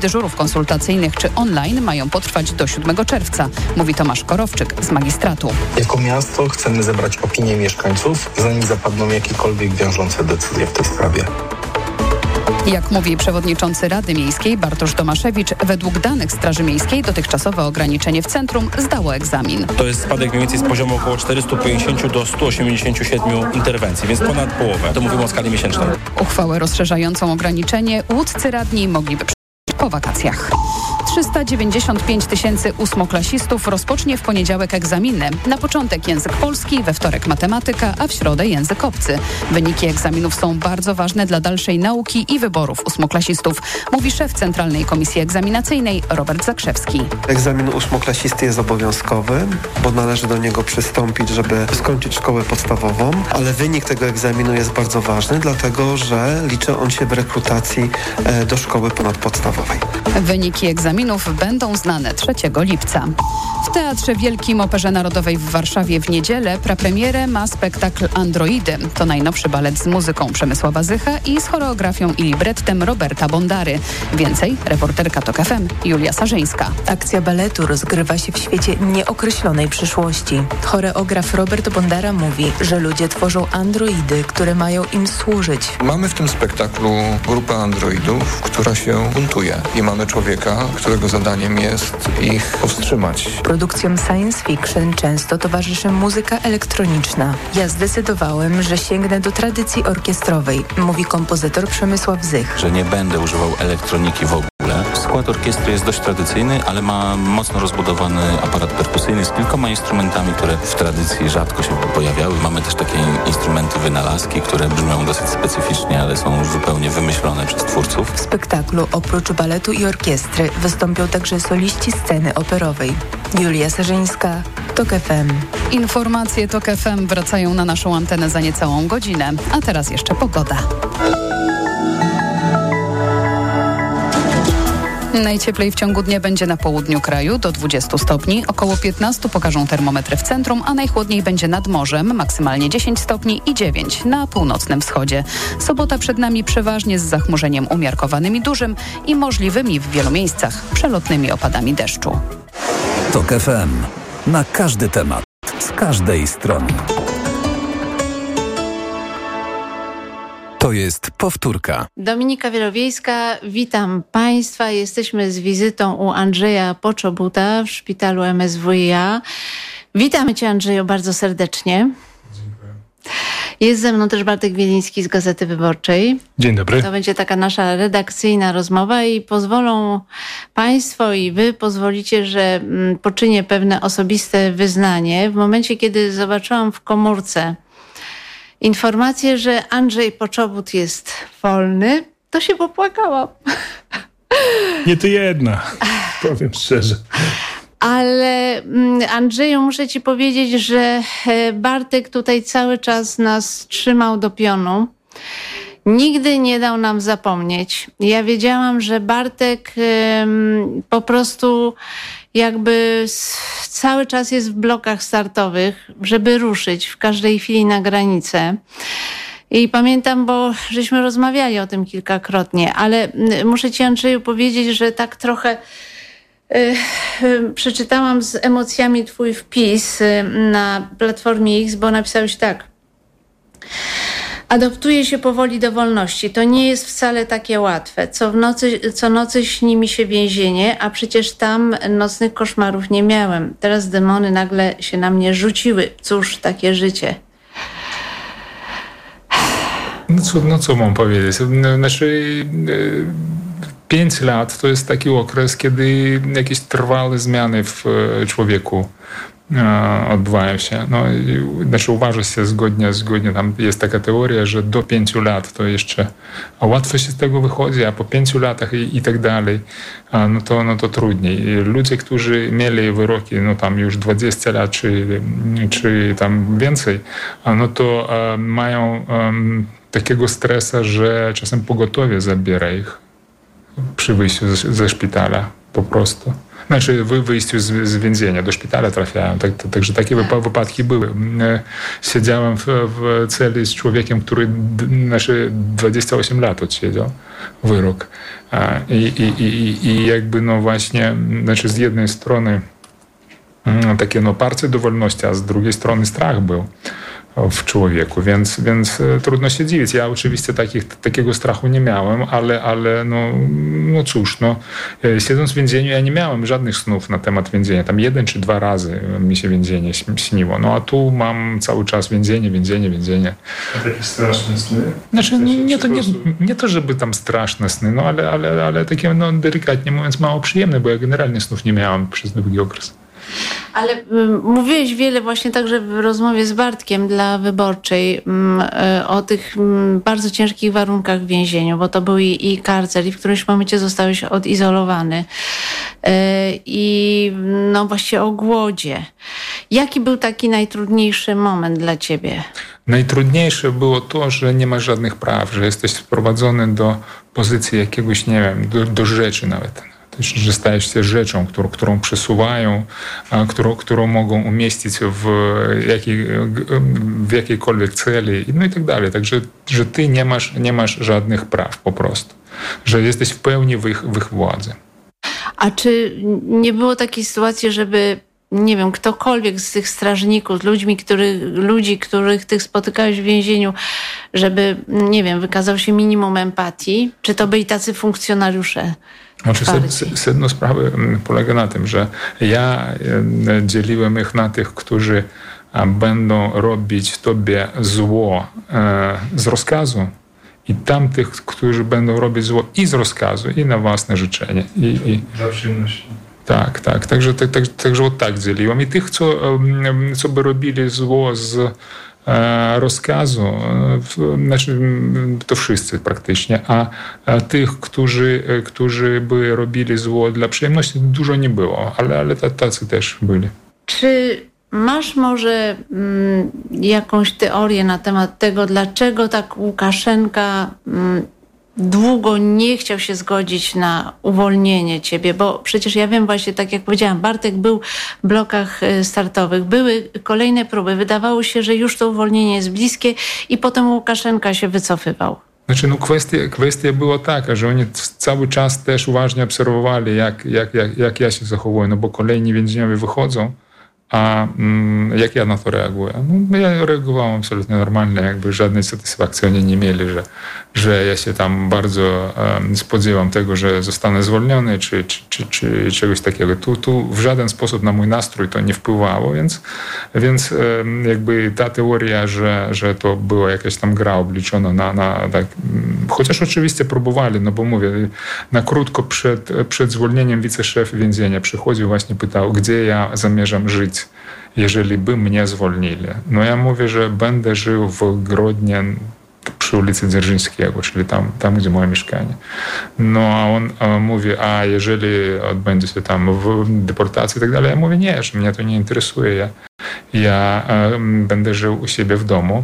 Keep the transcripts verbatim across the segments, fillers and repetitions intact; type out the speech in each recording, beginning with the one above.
dyżurów konsultacyjnych czy online mają potrwać do siódmego czerwca, mówi Tomasz Korowczyk z magistratu. Jako miasto chcemy zebrać opinię mieszkańców, zanim zapadną jakiekolwiek wiążące decyzje w tej sprawie. Jak mówi przewodniczący Rady Miejskiej Bartosz Tomaszewicz, według danych Straży Miejskiej dotychczasowe ograniczenie w centrum zdało egzamin. To jest spadek mniej więcej z poziomu około czterysta pięćdziesiąt do stu osiemdziesięciu siedmiu interwencji, więc ponad połowę. To mówimy o skali miesięcznej. Uchwałę rozszerzającą ograniczenie łódzcy radni mogliby po wakacjach. trzysta dziewięćdziesiąt pięć tysięcy ósmoklasistów rozpocznie w poniedziałek egzaminy. Na początek język polski, we wtorek matematyka, a w środę język obcy. Wyniki egzaminów są bardzo ważne dla dalszej nauki i wyborów ósmoklasistów, mówi szef Centralnej Komisji Egzaminacyjnej Robert Zakrzewski. Egzamin ósmoklasisty jest obowiązkowy, bo należy do niego przystąpić, żeby skończyć szkołę podstawową, ale wynik tego egzaminu jest bardzo ważny, dlatego że liczy on się w rekrutacji do szkoły ponadpodstawowej. Wyniki egzaminów będą znane trzeciego lipca. W Teatrze Wielkim Operze Narodowej w Warszawie w niedzielę prapremierę ma spektakl Androidy. To najnowszy balet z muzyką Przemysława Zycha i z choreografią i librettem Roberta Bondary. Więcej reporterka TOK F M Julia Sarzyńska. Akcja baletu rozgrywa się w świecie nieokreślonej przyszłości. Choreograf Robert Bondara mówi, że ludzie tworzą androidy, które mają im służyć. Mamy w tym spektaklu grupę androidów, która się buntuje i mamy człowieka, którego zadaniem jest ich powstrzymać. Produkcjom science fiction często towarzyszy muzyka elektroniczna. Ja zdecydowałem, że sięgnę do tradycji orkiestrowej, mówi kompozytor Przemysław Zych. Że nie będę używał elektroniki w ogóle. Skład orkiestry jest dość tradycyjny, ale ma mocno rozbudowany aparat perkusyjny z kilkoma instrumentami, które w tradycji rzadko się pojawiały. Mamy też takie instrumenty wynalazki, które brzmią dosyć specyficznie, ale są zupełnie wymyślone przez twórców. W spektaklu oprócz baletu i orkiestry wystąpią także soliści sceny operowej. Julia Sarzyńska, TOK F M. Informacje TOK F M wracają na naszą antenę za niecałą godzinę, a teraz jeszcze pogoda. Najcieplej w ciągu dnia będzie na południu kraju do dwudziestu stopni, około piętnaście pokażą termometry w centrum, a najchłodniej będzie nad morzem, maksymalnie dziesięć stopni i dziewięć na północnym wschodzie. Sobota przed nami przeważnie z zachmurzeniem umiarkowanym i dużym i możliwymi w wielu miejscach przelotnymi opadami deszczu. TOK F M. Na każdy temat, z każdej strony. To jest powtórka. Dominika Wielowiejska, witam Państwa. Jesteśmy z wizytą u Andrzeja Poczobuta w szpitalu M S W i A. Witamy Cię, Andrzeju, bardzo serdecznie. Dziękuję. Jest ze mną też Bartek Wieliński z Gazety Wyborczej. Dzień dobry. To będzie taka nasza redakcyjna rozmowa i pozwolą Państwo i Wy pozwolicie, że poczynię pewne osobiste wyznanie. W momencie, kiedy zobaczyłam w komórce informację, że Andrzej Poczobut jest wolny, to się popłakałam. Nie ty jedna, powiem szczerze. Ale Andrzeju, muszę Ci powiedzieć, że Bartek tutaj cały czas nas trzymał do pionu. Nigdy nie dał nam zapomnieć. Ja wiedziałam, że Bartek um, po prostu jakby cały czas jest w blokach startowych, żeby ruszyć w każdej chwili na granicę. I pamiętam, bo żeśmy rozmawiali o tym kilkakrotnie, ale muszę Ci, Andrzeju, powiedzieć, że tak trochę yy, yy, przeczytałam z emocjami Twój wpis yy, na Platformie X, bo napisałeś tak. Adoptuje się powoli do wolności. To nie jest wcale takie łatwe. Co w nocy, co nocy śni mi się więzienie, a przecież tam nocnych koszmarów nie miałem. Teraz demony nagle się na mnie rzuciły. Cóż, takie życie. No co, no co mam powiedzieć? Znaczy, pięć lat to jest taki okres, kiedy jakieś trwałe zmiany w człowieku odbywają się. No, znaczy uważa się zgodnie, zgodnie, tam jest taka teoria, że do pięciu lat to jeszcze a łatwo się z tego wychodzi, a po pięciu latach i, i tak dalej, no to, no to trudniej. Ludzie, którzy mieli wyroki, no tam już dwadzieścia lat, czy, czy tam więcej, no to um, mają um, takiego stresa, że czasem pogotowie zabiera ich przy wyjściu ze, ze szpitala. po prostu. Znaczy w wyjściu z, z więzienia, do szpitala trafiałem, tak, tak, także takie wypadki były. Siedziałem w, w celi z człowiekiem, który znaczy dwadzieścia osiem lat odsiedział wyrok. I, i, i, i jakby no właśnie, znaczy z jednej strony takie no parcie do wolności, a z drugiej strony strach był w człowieku, więc, więc trudno się dziwić. Ja oczywiście takich, takiego strachu nie miałem, ale, ale no, no cóż, no, siedząc w więzieniu ja nie miałem żadnych snów na temat więzienia. Tam jeden czy dwa razy mi się więzienie śniło. No a tu mam cały czas więzienie, więzienie, więzienie. A takie straszne sny? Znaczy nie to, nie, nie to, żeby tam straszne sny, no ale, ale, ale takie no delikatnie mówiąc mało przyjemne, bo ja generalnie snów nie miałem przez długi okres. Ale m, mówiłeś wiele właśnie także w rozmowie z Bartkiem dla Wyborczej m, y, o tych m, bardzo ciężkich warunkach w więzieniu, bo to był i, i karcel i w którymś momencie zostałeś odizolowany y, i no właśnie o głodzie. Jaki był taki najtrudniejszy moment dla ciebie? Najtrudniejsze było to, że nie masz żadnych praw, że jesteś sprowadzony do pozycji jakiegoś, nie wiem, do, do rzeczy nawet. Że stajesz się rzeczą, którą, którą przesuwają, którą, którą mogą umieścić w, jakiej, w jakiejkolwiek celi, no i tak dalej. Także, że ty nie masz, nie masz żadnych praw po prostu. Że jesteś w pełni w ich, w ich władzy. A czy nie było takiej sytuacji, żeby nie wiem, ktokolwiek z tych strażników, ludźmi, który, ludzi, których ty spotykałeś w więzieniu, żeby, nie wiem, wykazał się minimum empatii? Czy to byli tacy funkcjonariusze? Znaczy, sedno sprawy polega na tym, że ja dzieliłem ich na tych, którzy będą robić tobie zło z rozkazu, i tamtych, którzy będą robić zło i z rozkazu, i na własne życzenie. I, i... Dla przyjemności. Tak, tak. Także, tak, tak, także od tak dzieliłem. I tych, co, co by robili zło z rozkazu, znaczy to wszyscy praktycznie, a, a tych, którzy, którzy by robili zło dla przyjemności, dużo nie było, ale, ale tacy też byli. Czy masz może mm, jakąś teorię na temat tego, dlaczego tak Łukaszenka mm, długo nie chciał się zgodzić na uwolnienie ciebie, bo przecież ja wiem właśnie, tak jak powiedziałam, Bartek był w blokach startowych, były kolejne próby, wydawało się, że już to uwolnienie jest bliskie i potem Łukaszenka się wycofywał. Znaczy, no kwestia, kwestia była taka, że oni cały czas też uważnie obserwowali, jak, jak, jak, jak ja się zachowuję, no bo kolejni więźniowie wychodzą, a mm, jak ja na to reaguję? No, ja reagowałem absolutnie normalnie, jakby żadnej satysfakcji oni nie mieli, że, że ja się tam bardzo um, spodziewam tego, że zostanę zwolniony, czy, czy, czy, czy czegoś takiego. Tu, tu w żaden sposób na mój nastrój to nie wpływało, więc, więc um, jakby ta teoria, że, że to była jakaś tam gra obliczona na, na tak, chociaż oczywiście próbowali, no bo mówię, na krótko przed, przed zwolnieniem wiceszef więzienia przychodził, właśnie pytał, gdzie ja zamierzam żyć, jeżeli by mnie zwolnili. No ja mówię, że będę żył w Grodnie przy ulicy Dzierżyńskiego, czyli tam, tam gdzie moje mieszkanie. No a on a mówi, a jeżeli odbędzie się tam w deportacji i tak dalej, ja mówię, nie, że mnie to nie interesuje. Ja, ja um, będę żył u siebie w domu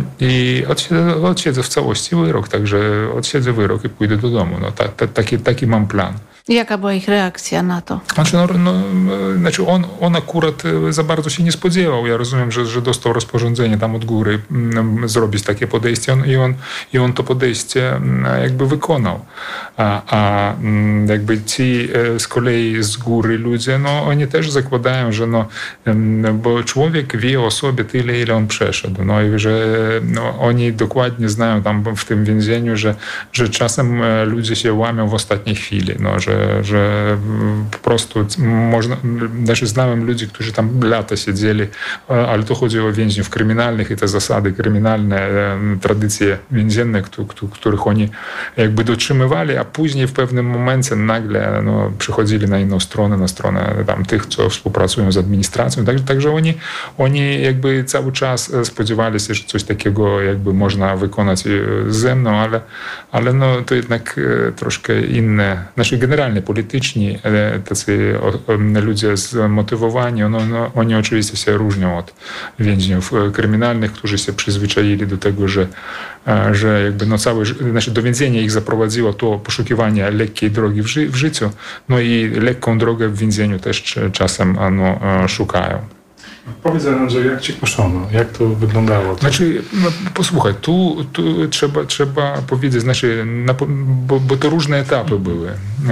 i odsiedzę, odsiedzę w całości wyrok, także odsiedzę wyrok i pójdę do domu. No, ta, ta, taki, taki mam plan. Jaka była ich reakcja na to? Znaczy, no, no, znaczy on, on akurat za bardzo się nie spodziewał. Ja rozumiem, że, że dostał rozporządzenie tam od góry m, zrobić takie podejście on, i, on, i on to podejście m, jakby wykonał. A, a m, jakby ci z kolei z góry ludzie, no oni też zakładają, że no, m, bo człowiek wie o sobie tyle, ile on przeszedł. No i że no, oni dokładnie znają tam w tym więzieniu, że, że czasem ludzie się łamią w ostatniej chwili, no, że że po prostu można, znaczy znałem ludzi, którzy tam lata siedzieli, ale to chodzi o więźniów kryminalnych i te zasady kryminalne, tradycje więzienne, których oni jakby dotrzymywali, a później w pewnym momencie nagle no, przychodzili na inną stronę, na stronę tam tych, co współpracują z administracją. Także, także oni, oni jakby cały czas spodziewali się, że coś takiego jakby można wykonać ze mną, ale, ale no, to jednak troszkę inne. Znaczy generalnie radykalni, polityczni, tacy ludzie zmotywowani, no, no, oni oczywiście się różnią od więźniów kryminalnych, którzy się przyzwyczaili do tego, że, że jakby no całe, znaczy do więzienia ich zaprowadziło to poszukiwanie lekkiej drogi w, ży, w życiu, no i lekką drogę w więzieniu też czasem no, szukają. Powiedz, Andrzej, jak cię kuszono? Jak to wyglądało? To... Znaczy, no, posłuchaj, tu, tu trzeba, trzeba powiedzieć, znaczy, na, bo, bo to różne etapy były.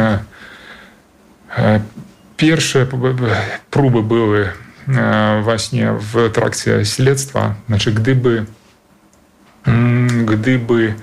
Pierwsze próby były właśnie w trakcie śledztwa. Znaczy, gdyby, gdyby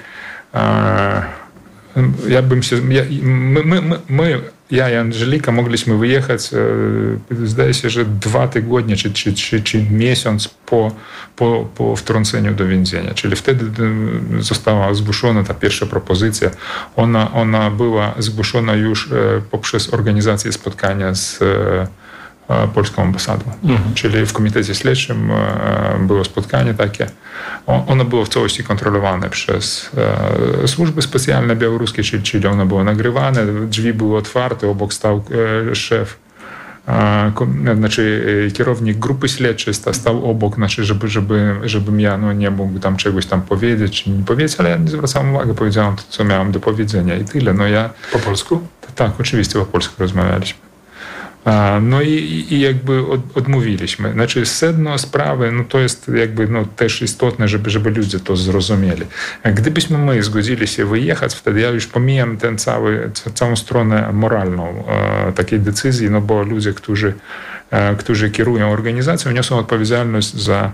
ja bym się, ja, my, my, my ja i Angelika mogliśmy wyjechać, zdaje się, że dwa tygodnie czy, czy, czy, czy miesiąc po, po, po wtrąceniu do więzienia. Czyli wtedy została zgłoszona ta pierwsza propozycja. Ona, ona była zgłoszona już poprzez organizację spotkania z polską ambasadą. Mhm. Czyli w komitecie śledczym było spotkanie takie. Ono było w całości kontrolowane przez służby specjalne białoruskie, czyli, czyli ono było nagrywane, drzwi były otwarte, obok stał szef, znaczy kierownik grupy śledczej stał obok, znaczy, żeby, żeby, żebym ja no, nie mógł tam czegoś tam powiedzieć, czy nie powiedzieć, ale ja nie zwracałem uwagi, powiedziałem to, co miałem do powiedzenia i tyle. No ja... Po polsku? Tak, oczywiście po polsku rozmawialiśmy. No i, i jakby od, odmówiliśmy. Znaczy sedno sprawy, no to jest jakby no, też istotne, żeby, żeby ludzie to zrozumieli. Gdybyśmy my zgodzili się wyjechać, wtedy ja już pomijam tę całą stronę moralną e, takiej decyzji, no bo ludzie, którzy, e, którzy kierują organizacją, niosą odpowiedzialność za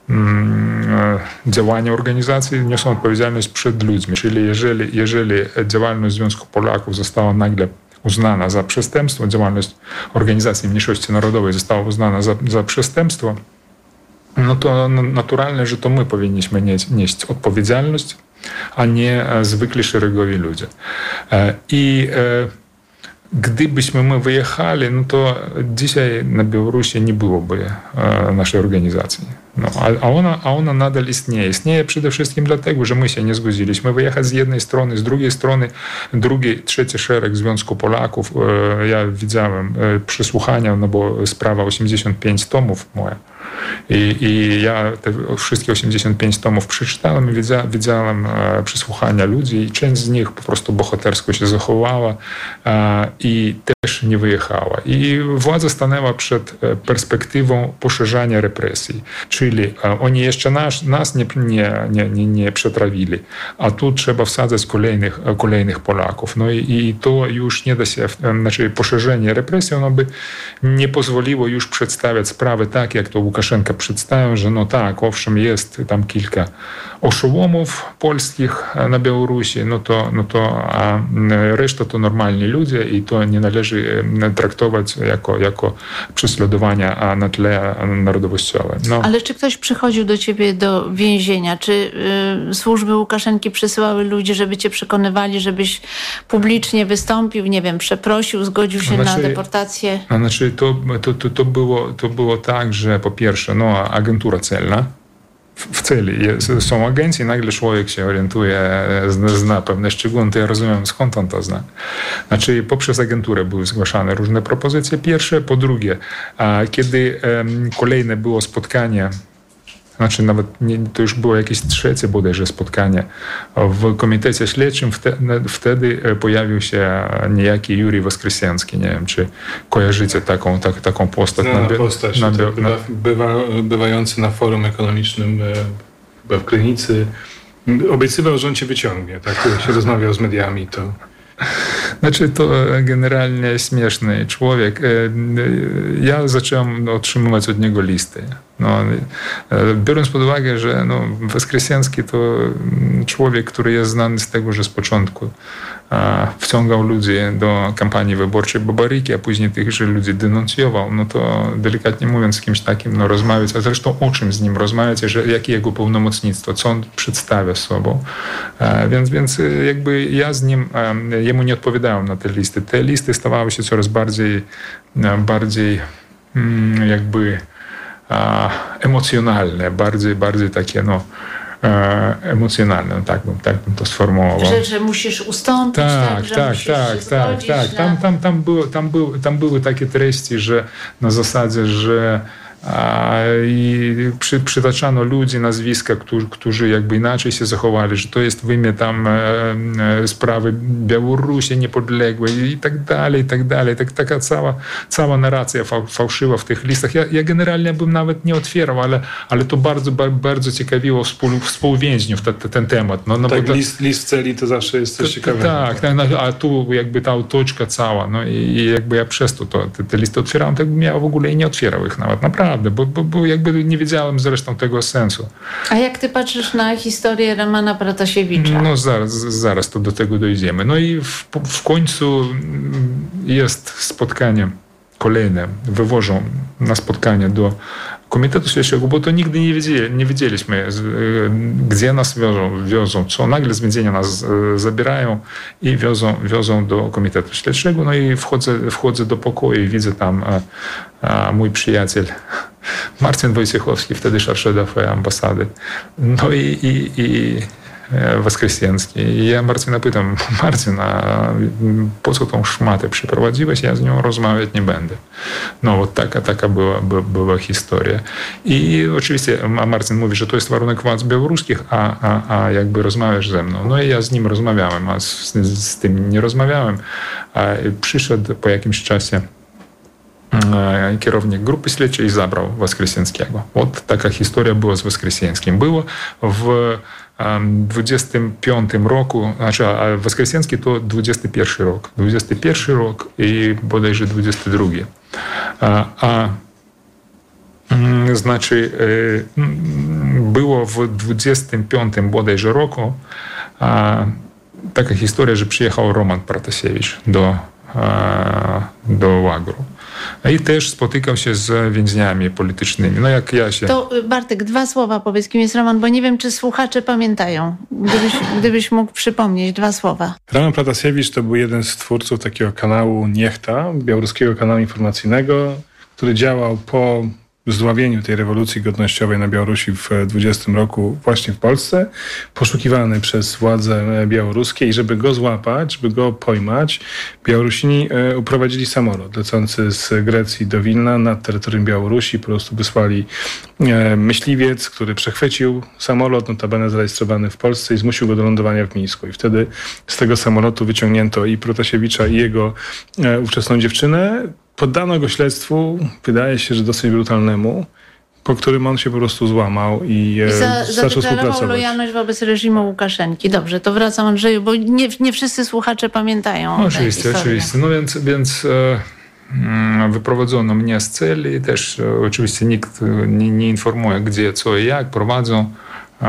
mm, działania organizacji, niosą odpowiedzialność przed ludźmi. Czyli jeżeli, jeżeli działalność Związku Polaków została nagle uznana za przestępstwo, działalność organizacji mniejszości narodowej została uznana za, za przestępstwo, no to naturalne, że to my powinniśmy nieść, nieść odpowiedzialność, a nie zwykli szeregowi ludzie. I gdybyśmy my wyjechali, no to dzisiaj na Białorusi nie byłoby naszej organizacji. No, a, ona, a ona nadal istnieje. Istnieje przede wszystkim dlatego, że my się nie zgodziliśmy wyjechać z jednej strony, z drugiej strony drugi, trzeci szereg Związku Polaków. Ja widziałem przesłuchania, no bo sprawa osiemdziesiąt pięć tomów moja. I, i ja te wszystkie osiemdziesiąt pięć tomów przeczytałem i widzia, widziałem e, przesłuchania ludzi i część z nich po prostu bohatersko się zachowała e, i też nie wyjechała. I władza stanęła przed perspektywą poszerzania represji. Czyli e, oni jeszcze nas, nas nie, nie, nie, nie, nie przetrawili, a tu trzeba wsadzać kolejnych, kolejnych Polaków. No i, i to już nie da się, znaczy poszerzenie represji, ono by nie pozwoliło już przedstawiać sprawy tak, jak to Łukaszenka przedstawiał, że no tak, owszem, jest tam kilka oszołomów polskich na Białorusi, no to, no to a reszta to normalni ludzie i to nie należy traktować jako, jako prześladowania na tle narodowościowym. No. Ale czy ktoś przychodził do ciebie do więzienia? Czy y, służby Łukaszenki przysyłały ludzi, żeby cię przekonywali, żebyś publicznie wystąpił, nie wiem, przeprosił, zgodził się znaczy, na deportację? Znaczy to, to, to, to, było, to było tak, że po pierwsze, no, agentura celna, w celi jest, są agenci, nagle człowiek się orientuje, zna, zna pewne szczegóły, to ja rozumiem, skąd on to zna. Znaczy poprzez agenturę były zgłaszane różne propozycje, pierwsze, po drugie, a kiedy um, kolejne było spotkanie, znaczy nawet nie, to już było jakieś trzecie bodajże spotkanie w komitecie śledczym, wtedy, wtedy pojawił się niejaki Jurij Woskresensky. Nie wiem, czy kojarzycie taką, tak, taką postać. Znana na, postać, na, tak, bywa, bywa, bywający na forum ekonomicznym chyba w Krynicy. Obiecywał, że on cię wyciągnie. Tak się rozmawiał z mediami, to... Znaczy to generalnie śmieszny człowiek. Ja zacząłem otrzymywać od niego listy. No, biorąc pod uwagę, że no, Woskresensky to człowiek, który jest znany z tego, że z początku a, wciągał ludzi do kampanii wyborczej Babaryki, a później tychże ludzi denuncjował, no to delikatnie mówiąc z kimś takim no, rozmawiać, a zresztą o czym z nim rozmawiać, że, jakie jego pełnomocnictwo, co on przedstawia sobą. A, więc, więc jakby ja z nim, a, jemu nie odpowiadałem na te listy. Te listy stawały się coraz bardziej, bardziej jakby emocjonalne, bardziej, bardziej takie no, e, emocjonalne, no, tak, bym, tak bym to sformułował. Że, że musisz ustąpić, tak, tak, że tak, musisz tak, się tak, zgodzić tak. na... Tam, tam, tam, było, tam, był, tam były takie treści, że na zasadzie, że a, i przy, przytaczano ludzi, nazwiska, którzy, którzy jakby inaczej się zachowali, że to jest w imię tam e, e, sprawy Białorusi niepodległej i tak dalej, i tak dalej. Tak, taka cała, cała narracja fał, fałszywa w tych listach. Ja, ja generalnie bym nawet nie otwierał, ale, ale to bardzo, bardzo ciekawiło współ, współwięźniów te, te, ten temat. No, no tak, bo list, list celi to zawsze jest coś ciekawego. Tak, tak, a tu jakby ta otoczka cała, no i, i jakby ja przez to, to te, te listy otwierałem, tak bym ja w ogóle i nie otwierał ich nawet, naprawdę. Bo, bo, bo jakby nie wiedziałem zresztą tego sensu. A jak ty patrzysz na historię Romana Pratasiewicza? No zaraz, zaraz to do tego dojdziemy. No i w, w końcu jest spotkanie kolejne. Wywożą na spotkanie do Komitetu Śledczego, bo to nigdy nie, wiedzieli, nie wiedzieliśmy, gdzie nas wiozą, wiozą, co. Nagle z więzienia nas zabierają i wiozą, wiozą do Komitetu Śledczego. No i wchodzę, wchodzę do pokoju i widzę tam a, a mój przyjaciel Marcin Wojciechowski, wtedy szef ambasady. No i, i, i Woskresieński. I ja Marcina pytam, Marcin, a po co tą szmatę przyprowadziłeś? Ja z nią rozmawiać nie będę. No, вот taka, taka była, była historia. I oczywiście Marcin mówi, że to jest warunek władz białoruskich, a, a, a jakby rozmawiasz ze mną. No i ja z nim rozmawiałem, a z, z tym nie rozmawiałem. A przyszedł po jakimś czasie kierownik grupy śledczej i zabrał Woskresieńskiego. Вот taka historia była z Woskresieńskim. Było w dwudziestym piątym roku, znaczy a Woskresieński to dwudziesty pierwszy rok. dwudziesty pierwszy rok i bodajże dwudziesty drugi. A, a znaczy było w dwudziestym piątym bodajże roku a, taka historia, że przyjechał Roman Pratasiewicz do, a, do Łagru. I też spotykał się z więźniami politycznymi. No jak ja się... To Bartek, dwa słowa powiedz, kim jest Roman, bo nie wiem, czy słuchacze pamiętają. Gdybyś, gdybyś mógł przypomnieć dwa słowa. Roman Pratasiewicz to był jeden z twórców takiego kanału Niechta, białoruskiego kanału informacyjnego, który działał po zdławieniu tej rewolucji godnościowej na Białorusi w dwudziestym roku właśnie w Polsce, poszukiwany przez władze białoruskie i żeby go złapać, żeby go pojmać, Białorusini uprowadzili samolot lecący z Grecji do Wilna nad terytorium Białorusi. Po prostu wysłali myśliwiec, który przechwycił samolot, notabene zarejestrowany w Polsce i zmusił go do lądowania w Mińsku. I wtedy z tego samolotu wyciągnięto i Protasiewicza, i jego ówczesną dziewczynę. Poddano go śledztwu, wydaje się, że dosyć brutalnemu, po którym on się po prostu złamał i, I za, zaczął współpracować. lojalność wobec reżimu Łukaszenki. Dobrze, to wracam, Andrzeju, bo nie, nie wszyscy słuchacze pamiętają. No, oczywiście, oczywiście. No więc, więc e, wyprowadzono mnie z celi. Też e, oczywiście nikt nie, nie informuje, gdzie, co i jak. Prowadzą e,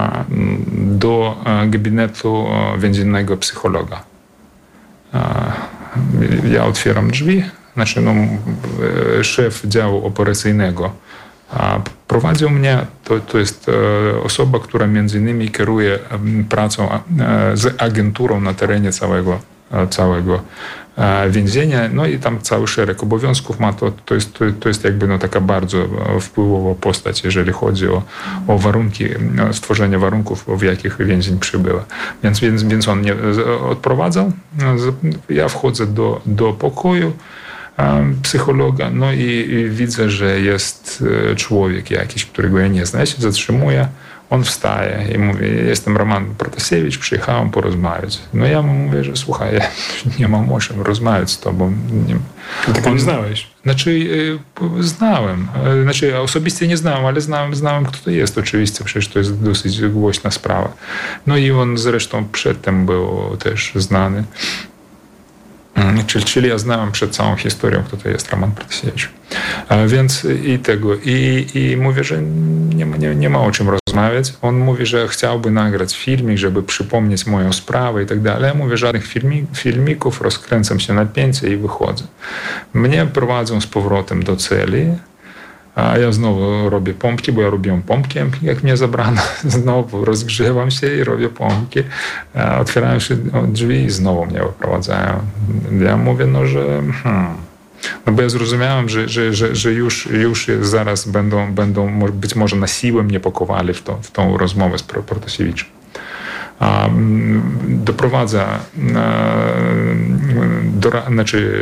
do gabinetu więziennego psychologa. E, ja otwieram drzwi. Znaczy, no, szef działu operacyjnego prowadził mnie. To, to jest osoba, która między innymi kieruje pracą z agenturą na terenie całego, całego więzienia. No i tam cały szereg obowiązków ma. To, to, jest, to jest jakby no, taka bardzo wpływowa postać, jeżeli chodzi o, o warunki, stworzenie warunków, w jakich więzień przybyła. Więc, więc, więc on mnie odprowadzał. Ja wchodzę do, do pokoju psychologa, no i, i widzę, że jest człowiek jakiś, którego ja nie znam. Ja się zatrzymuję, on wstaje i mówi, jestem Roman Pratasiewicz, przyjechałem porozmawiać. No ja mu mówię, że słuchaj, ja nie mam o czym rozmawiać z tobą. Nie, Tylko nie znałeś? Znaczy znałem, znaczy osobiście nie znałem, ale znałem, znałem kto to jest oczywiście, przecież to jest dosyć głośna sprawa. No i on zresztą przedtem był też znany. Czyli, czyli ja znałem przed całą historią, kto to jest Roman Pratasiewicz. Więc i tego, i, i mówię, że nie ma, nie, nie ma o czym rozmawiać. On mówi, że chciałby nagrać filmik, żeby przypomnieć moją sprawę i tak dalej. Ja mówię, żadnych filmi, filmików, rozkręcam się na pięcie i wychodzę. Mnie prowadzą z powrotem do celi, a ja znowu robię pompki, bo ja robiłem pompki, jak mnie zabrano. Znowu rozgrzewam się i robię pompki. Otwierają się drzwi i znowu mnie wyprowadzają. Ja mówię, no, że hmm, No bo ja zrozumiałem, że, że, że, że już, już zaraz będą, będą być może na siłę mnie pakowali w, to, w tą rozmowę z Protasiewiczem. A, doprowadza do, znaczy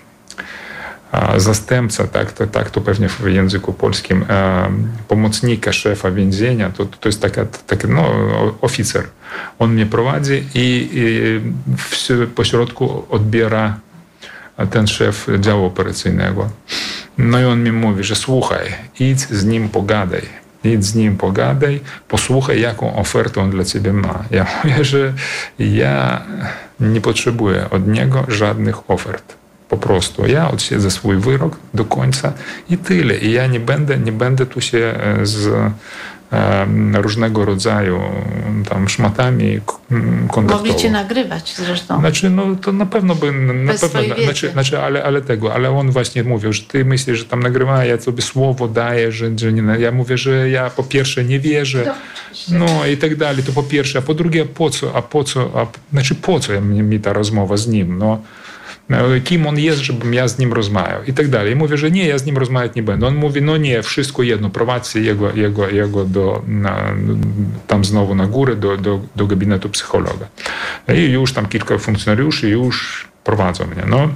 zastępca, tak to, tak to pewnie w języku polskim, pomocnika szefa więzienia, to, to jest taka, taki no, oficer. On mnie prowadzi i, i w pośrodku odbiera ten szef działu operacyjnego. No i on mi mówi, że słuchaj, idź z nim pogadaj. Idź z nim pogadaj, posłuchaj, jaką ofertę on dla ciebie ma. Ja mówię, że ja nie potrzebuję od niego żadnych ofert. Po prostu ja odsiedzę swój wyrok do końca i tyle. I ja nie będę, nie będę tu się z e, różnego rodzaju tam szmatami kontaktował. Mogli cię nagrywać zresztą. Znaczy, no to na pewno by, na Bez pewno, znaczy, znaczy ale, ale tego, ale on właśnie mówił, że ty myślisz, że tam nagrywa, ja sobie słowo daję, że, że nie, ja mówię, że ja po pierwsze nie wierzę, no i tak dalej, to po pierwsze, a po drugie, a po co, a po co, a, znaczy po co mi, mi ta rozmowa z nim, no. Kim on jest, żebym ja z nim rozmawiał i tak dalej. I mówię, że nie, ja z nim rozmawiać nie będę. On mówi, no nie, wszystko jedno, prowadźcie jego, jego, jego do, na, tam znowu na górę, do, do, do gabinetu psychologa. I już tam kilka funkcjonariuszy już prowadzą mnie. No.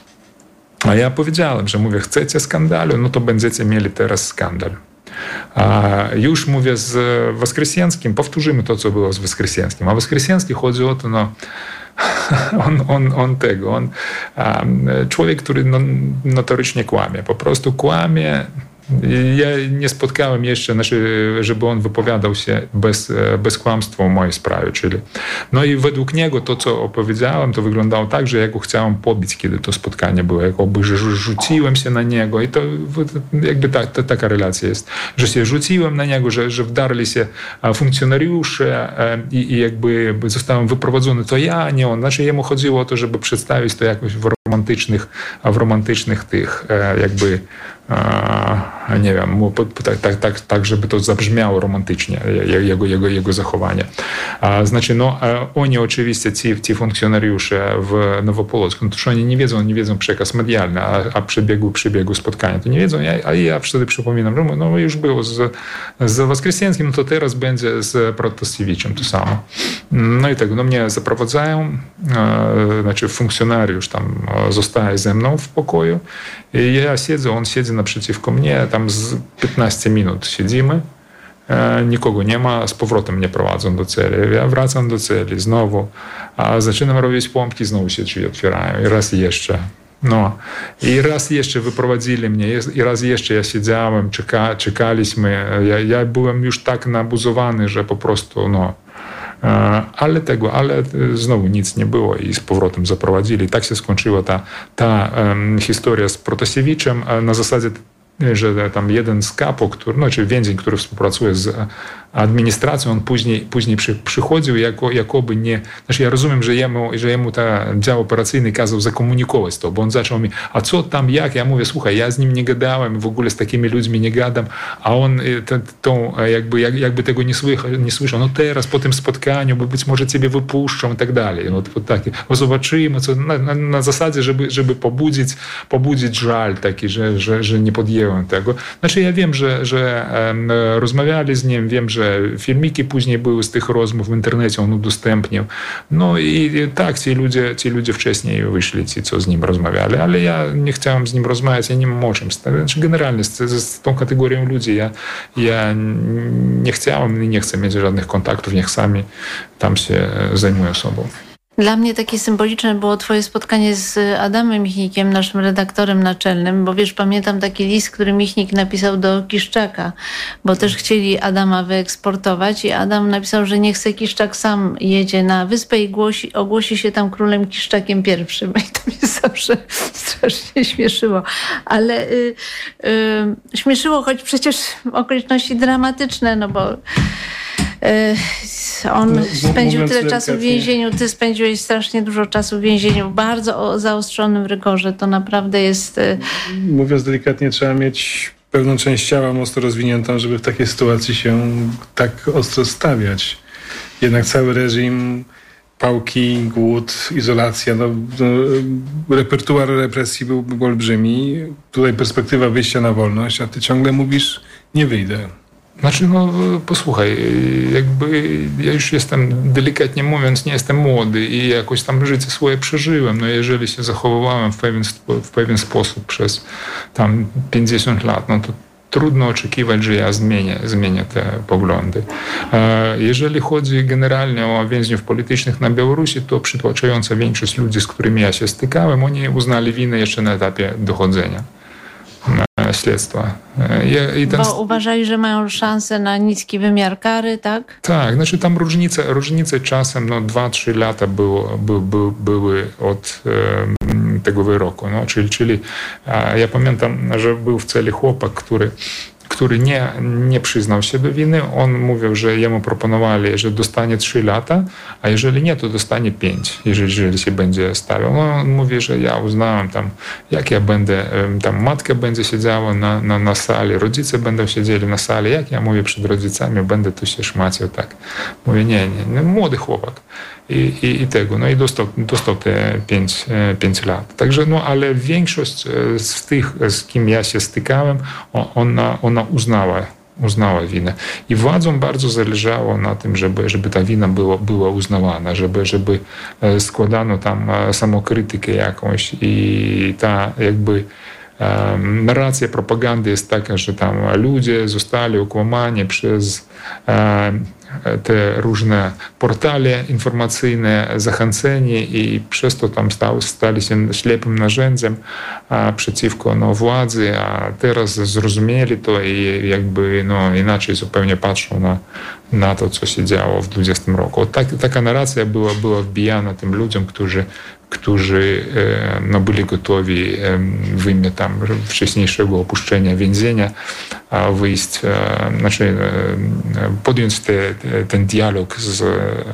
A ja powiedziałem, że mówię, chcecie skandalu, no to będziecie mieli teraz skandal. A już mówię z Woskresenskim, powtórzymy to, co było z Woskresenskim. A Woskresenski chodzi o to, no On, on, on tego, on, um, człowiek, który no, notorycznie kłamie, po prostu kłamie. Ja nie spotkałem jeszcze, znaczy, żeby on wypowiadał się bez, bez kłamstwa o mojej sprawie. Czyli. No i według niego to, co opowiedziałem, to wyglądało tak, że ja go chciałem pobić, kiedy to spotkanie było. Jakoby, że rzuciłem się na niego i to jakby ta, ta, taka relacja jest, że się rzuciłem na niego, że, że wdarli się funkcjonariusze i, i jakby zostałem wyprowadzony. To ja, nie on. Znaczy jemu chodziło o to, żeby przedstawić to jakoś w romantycznych, w romantycznych tych jakby a, nie wiem, tak, tak, tak, tak, żeby to zabrzmiało romantycznie, jego, jego, jego zachowanie. A, znaczy, no, oni oczywiście, ci, ci funkcjonariusze w Nowopolocku, no to że oni nie wiedzą, nie wiedzą przekaz medialny, a, a przebiegu, przebiegu spotkania, to nie wiedzą, ja, a ja wtedy przypominam, że no już było z, z Woskresenskim, no to teraz będzie z Protasiewiczem to samo. No i tak, no mnie zaprowadzają, e, znaczy funkcjonariusz tam zostaje ze mną w pokoju i ja siedzę, on siedzi naprzeciwko mnie, tam z piętnaście minut siedzimy, e, nikogo nie ma, z powrotem mnie prowadzą do celi. Ja wracam do celi znowu, a zaczynam robić pompki, znowu się drzwi otwierają i raz jeszcze. No i raz jeszcze wyprowadzili mnie i raz jeszcze ja siedziałem, czeka, czekaliśmy. Ja, ja byłem już tak nabuzowany, że po prostu no ale tego, ale znowu nic nie było i z powrotem zaprowadzili. Tak się skończyła ta, ta um, historia z Protasiewiczem na zasadzie, że tam jeden z kapo, który, no, czy więzień, który współpracuje z administracją, on później, później przy, przychodził jako, jakoby nie... Znaczy ja rozumiem, że jemu, że jemu ten dział operacyjny kazał zakomunikować to, bo on zaczął mi, a co tam, jak? Ja mówię, słuchaj, ja z nim nie gadałem, w ogóle z takimi ludźmi nie gadam, a on te, tą, jakby, jak, jakby tego nie, słycha, nie słyszał. No teraz po tym spotkaniu, bo być może ciebie wypuszczą i tak dalej. No, to takie, bo zobaczymy, co, na, na, na zasadzie, żeby, żeby pobudzić, pobudzić żal taki, że, że, że nie podjęłem tego. Znaczy ja wiem, że, że um, rozmawiali z nim, wiem, że filmiki później były z tych rozmów w internecie, on udostępnił. No i tak, ci ludzie, ci ludzie wcześniej wyszli, ci, co z nim rozmawiali, ale ja nie chciałem z nim rozmawiać, ja nie mam o czym. Znaczy generalnie z, z tą kategorią ludzi ja, ja nie chciałem i nie chcę mieć żadnych kontaktów, niech sami tam się zajmują sobą. Dla mnie takie symboliczne było twoje spotkanie z Adamem Michnikiem, naszym redaktorem naczelnym, bo wiesz, pamiętam taki list, który Michnik napisał do Kiszczaka, bo też chcieli Adama wyeksportować i Adam napisał, że nie chce, Kiszczak sam jedzie na wyspę i głosi, ogłosi się tam królem Kiszczakiem pierwszym. I to mnie zawsze strasznie śmieszyło. Ale y, y, śmieszyło, choć przecież okoliczności dramatyczne, no bo on no, spędził tyle czasu w więzieniu, ty spędziłeś strasznie dużo czasu w więzieniu, w bardzo zaostrzonym rygorze. To naprawdę jest... Mówiąc delikatnie, trzeba mieć pewną część ciała mocno rozwiniętą, żeby w takiej sytuacji się tak ostro stawiać. Jednak cały reżim pałki, głód, izolacja. No, no, repertuar represji był, był olbrzymi. Tutaj perspektywa wyjścia na wolność, a ty ciągle mówisz, nie wyjdę. Znaczy, no posłuchaj, jakby ja już jestem, delikatnie mówiąc, nie jestem młody i jakoś tam życie swoje przeżyłem. No jeżeli się zachowywałem w pewien, w pewien sposób przez tam pięćdziesiąt lat, no to trudno oczekiwać, że ja zmienię, zmienię te poglądy. Jeżeli chodzi generalnie o więźniów politycznych na Białorusi, to przytłaczająca większość ludzi, z którymi ja się stykałem, oni uznali winę jeszcze na etapie dochodzenia śledztwa. I ten... Bo uważali, że mają szansę na niski wymiar kary, tak? Tak, znaczy tam różnice, różnice czasem no dwa trzy lata było, by, by, były od e, tego wyroku. No, czyli, czyli e, ja pamiętam, że był w celi chłopak, który który nie, nie przyznał się do winy. On mówił, że jemu proponowali, że dostanie trzy lata, a jeżeli nie, to dostanie pięć, jeżeli, jeżeli się będzie stawiał. No, on mówi, że ja uznałem tam, jak ja będę, tam matka będzie siedziała na, na, na sali, rodzice będą siedzieli na sali, jak ja mówię przed rodzicami, będę tu się szmacił, tak. Mówię, nie, nie, nie młody chłopak. I, i, i tego, no i dostał, dostał te pięć, pięć lat. Także, no, ale większość z tych, z kim ja się stykałem, ona, ona uznała, uznała winę. I władzom bardzo zależało na tym, żeby, żeby ta wina była, była uznawana, żeby, żeby składano tam samokrytykę jakąś i ta jakby um, narracja propagandy jest taka, że tam ludzie zostali okłamani przez um, te różne portale informacyjne, zachęceni i przez to tam stał, stali się ślepym narzędziem a, przeciwko no, władzy, a teraz zrozumieli to i jakby no, inaczej zupełnie patrzą na, na to, co się działo w dwudziestym roku. Tak, taka narracja była, była wbijana tym ludziom, którzy którzy no, byli gotowi w imię tam wcześniejszego opuszczenia więzienia wyjść, znaczy podjąć te, ten dialog z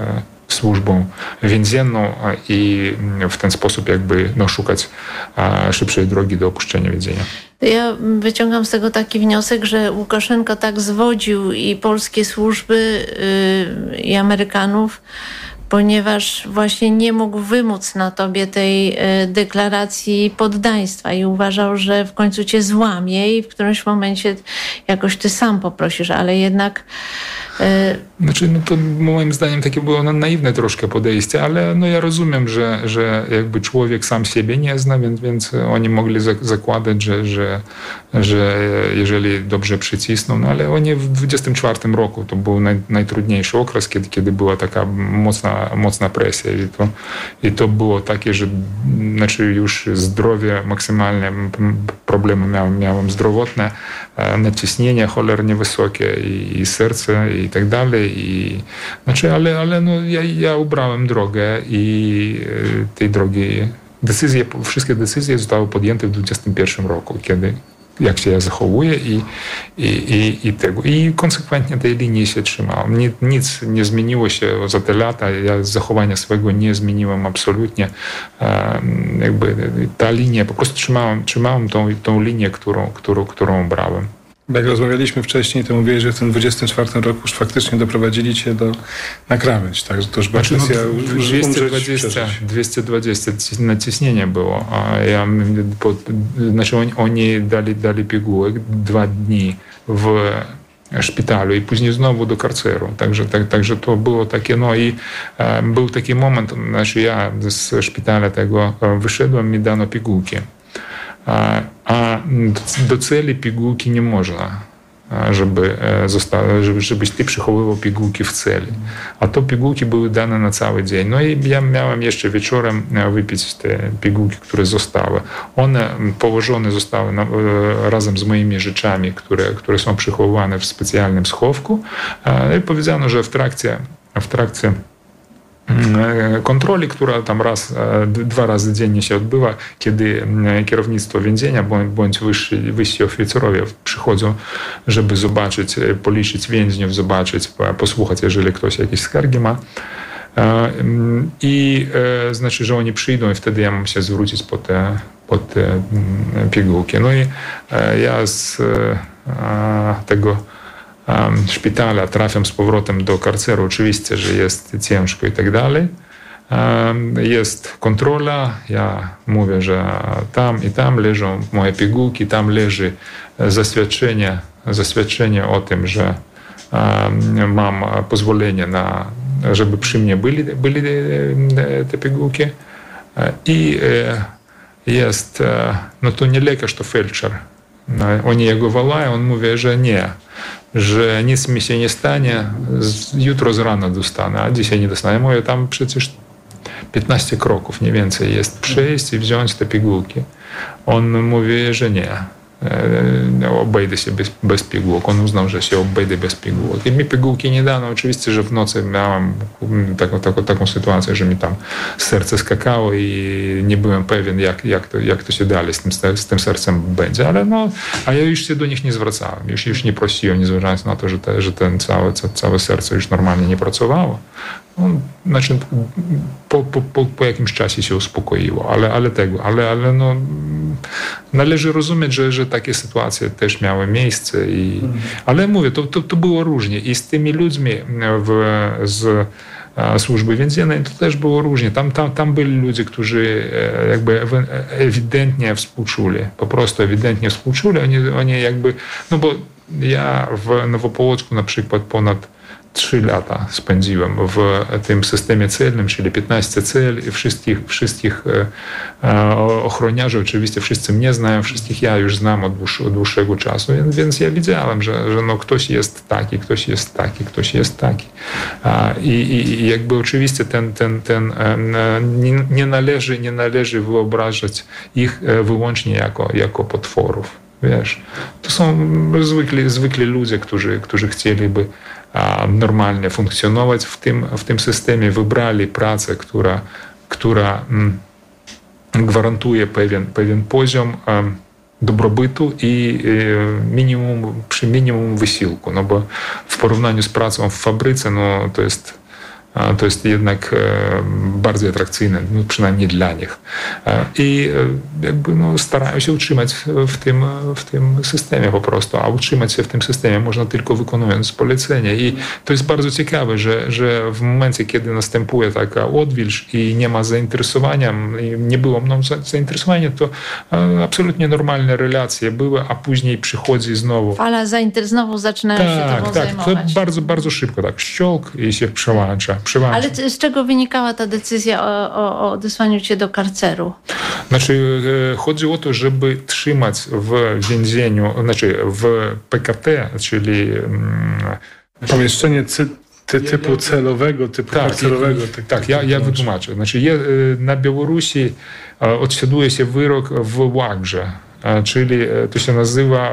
służbą więzienną i w ten sposób jakby no, szukać szybszej drogi do opuszczenia więzienia. Ja wyciągam z tego taki wniosek, że Łukaszenka tak zwodził i polskie służby yy, i Amerykanów, ponieważ właśnie nie mógł wymóc na tobie tej deklaracji poddaństwa i uważał, że w końcu cię złamie i w którymś momencie jakoś ty sam poprosisz, ale jednak... Znaczy, no to moim zdaniem takie było naiwne troszkę podejście, ale no ja rozumiem, że, że jakby człowiek sam siebie nie zna, więc, więc oni mogli zakładać, że, że, że jeżeli dobrze przycisną, no ale oni w dwudziestym czwartym roku to był naj, najtrudniejszy okres, kiedy, kiedy była taka mocna, mocna presja i to, i to było takie, że znaczy już zdrowie maksymalne, problemy miałem, miałem zdrowotne, naciśnienie cholernie wysokie i, i serce i tak dalej. I, znaczy, ale, ale no, ja, ja ubrałem drogę i tej drogi, decyzje, wszystkie decyzje zostały podjęte w dwudziestym pierwszym roku, kiedy jak się ja zachowuję i, i, i, i tego. I konsekwentnie tej linii się trzymałem. Nic, nic nie zmieniło się za te lata. Ja zachowania swojego nie zmieniłem absolutnie. Jakby ta linia, po prostu trzymałem, trzymałem tą, tą linię, którą, którą, którą brałem. Jak rozmawialiśmy wcześniej, to mówiłeś, że w tym dwudziestym czwartym roku już faktycznie doprowadzili cię do na krawędź, tak? Że to już była znaczy, kwestia no, dwieście dwadzieścia, dwieście dwadzieścia naciśnienie było, a ja, po, znaczy oni, oni dali, dali pigułek dwa dni w szpitalu i później znowu do karceru. Także, tak, także to było takie, no i e, był taki moment, znaczy ja z szpitala tego wyszedłem, mi dano pigułki. A, a do celi pigułki nie można, żeby zosta- żeby, żebyś ty przechowywał pigułki w celi. A to pigułki były dane na cały dzień. No i ja miałem jeszcze wieczorem wypić te pigułki, które zostały. One położone zostały na, razem z moimi rzeczami, które, które są przechowywane w specjalnym schowku. I powiedziano, że w trakcie, w trakcie kontroli, która tam raz, dwa razy dziennie się odbywa, kiedy kierownictwo więzienia bądź wyżsi, wyżsi oficerowie przychodzą, żeby zobaczyć, policzyć więźniów, zobaczyć, posłuchać, jeżeli ktoś jakieś skargi ma. I znaczy, że oni przyjdą i wtedy ja mam się zwrócić po te, po te pigułki. No i ja z tego szpitala trafiam z powrotem do karceru. Oczywiście, że jest ciężko i tak dalej. Jest kontrola, ja mówię, że tam i tam leżą moje pigułki, tam leży zaświadczenie, zaświadczenie o tym, że mam pozwolenie na, żeby przy mnie byli, byli te pigułki. I jest, no to nie lekarz, to felczer. Oni jego wołają, on mówi, że nie, że nic mi się nie stanie, jutro z rana dostanę, a dzisiaj nie dostanę. Mówię, tam przecież piętnaście kroków, nie więcej jest przejść i wziąć te pigułki. On mówi, że nie. Obejdę się bez, bez pigułek. On uznał, że się obejdę bez pigułek. I mi pigułki nie dano. Oczywiście, że w nocy miałem taką, taką, taką sytuację, że mi tam serce skakało i nie byłem pewien, jak, jak, to, jak to się dalej z tym, z tym sercem będzie. Ale no, a ja już się do nich nie zwracałem. Już, już nie prosiłem, nie zważając na to, że, te, że ten całe, całe serce już normalnie nie pracowało. No, znaczy, po, po, po, po jakimś czasie się uspokoiło, ale, ale tego, ale, ale no, należy rozumieć, że, że takie sytuacje też miały miejsce. I, ale mówię, to, to, to było różnie i z tymi ludźmi w, z służby więziennej to też było różnie. Tam, tam, tam byli ludzie, którzy jakby ewidentnie współczuli, po prostu ewidentnie współczuli. Oni, oni jakby, no bo ja w Nowopołocku na przykład ponad trzy lata spędziłem w tym systemie celnym, czyli piętnaście cel i wszystkich, wszystkich ochroniarzy, oczywiście wszyscy mnie znają, wszystkich ja już znam od, dłuż, od dłuższego czasu, więc, więc ja widziałem, że, że no ktoś jest taki, ktoś jest taki, ktoś jest taki. I, i, i jakby oczywiście ten, ten, ten nie, nie, należy, nie należy wyobrażać ich wyłącznie jako, jako potworów. Wiesz, to są zwykli, zwykli ludzie, którzy, którzy chcieliby normalnie funkcjonować w tym, w tym systemie, wybrali pracę, która, która mm, gwarantuje pewien, pewien poziom um, dobrobytu i y, minimum, przy minimum wysiłku, no bo w porównaniu z pracą w fabryce, no to jest to jest jednak bardziej atrakcyjne, no przynajmniej dla nich. I jakby no, starają się utrzymać w tym, w tym systemie po prostu, a utrzymać się w tym systemie można tylko wykonując polecenie. I to jest bardzo ciekawe, że, że w momencie, kiedy następuje taka odwilż i nie ma zainteresowania, nie było mną zainteresowania, to absolutnie normalne relacje były, a później przychodzi znowu. Fala zainteresowania, znowu zaczynają tak, się tobą tak, zajmować. Tak, to bardzo, bardzo szybko, tak, ściąg i się przełącza. Ale z czego wynikała ta decyzja o, o, o odesłaniu cię do karceru? Znaczy, chodzi o to, żeby trzymać w więzieniu, znaczy w P K T, czyli pomieszczenie cy- ty, typu celowego, typu tak, karcerowego. Tak, tak ja, ja wytłumaczę. Znaczy, je, na Białorusi odsiaduje się wyrok w Łagrze, czyli to się nazywa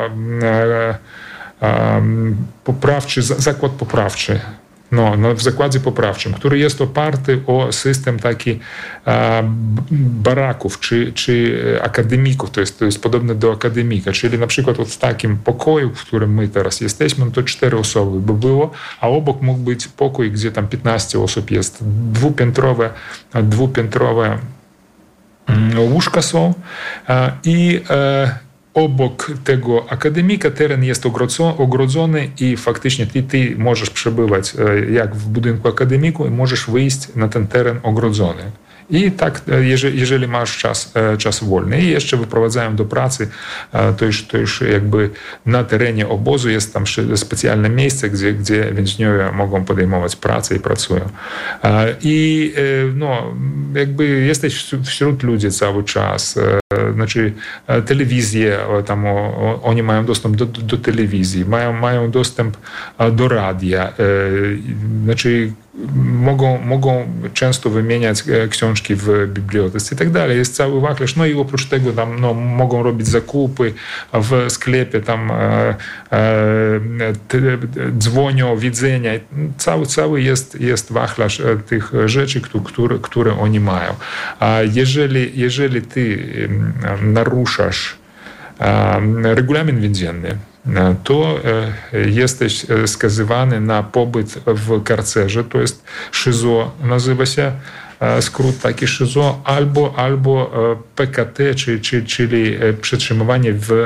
poprawczy, zakład poprawczy. No, no, w zakładzie poprawczym, który jest oparty o system taki e, baraków czy, czy akademików, to jest, to jest podobne do akademika, czyli na przykład w takim pokoju, w którym my teraz jesteśmy, no to cztery osoby by było, a obok mógł być pokój, gdzie tam piętnaście osób jest, dwupiętrowe, dwupiętrowe łóżka są e, i e, obok tego akademika teren jest ogrodzony i faktycznie ty, ty możesz przebywać jak w budynku akademiku i możesz wyjść na ten teren ogrodzony. I tak, jeżeli, jeżeli masz czas, czas wolny i jeszcze wyprowadzają do pracy, to już, to już jakby na terenie obozu jest tam specjalne miejsce, gdzie, gdzie więźniowie mogą podejmować pracę i pracują. I no, jakby jesteś wśród ludzi cały czas. Znaczy telewizję, tam o, oni mają dostęp do, do telewizji, mają, mają dostęp do radia, znaczy mogą, mogą często wymieniać książki w bibliotece i tak dalej. Jest cały wachlarz. No i oprócz tego tam no, mogą robić zakupy w sklepie, tam e, e, te, dzwonią, widzenia. Cały, cały jest, jest wachlarz tych rzeczy, które, które oni mają. A jeżeli, jeżeli ty naruszasz regulamin więzienny, to jesteś skazywany na pobyt w karcerze, to jest szyzo, nazywa się skrót taki szyzo, albo, albo P K T, czyli, czyli przetrzymywanie w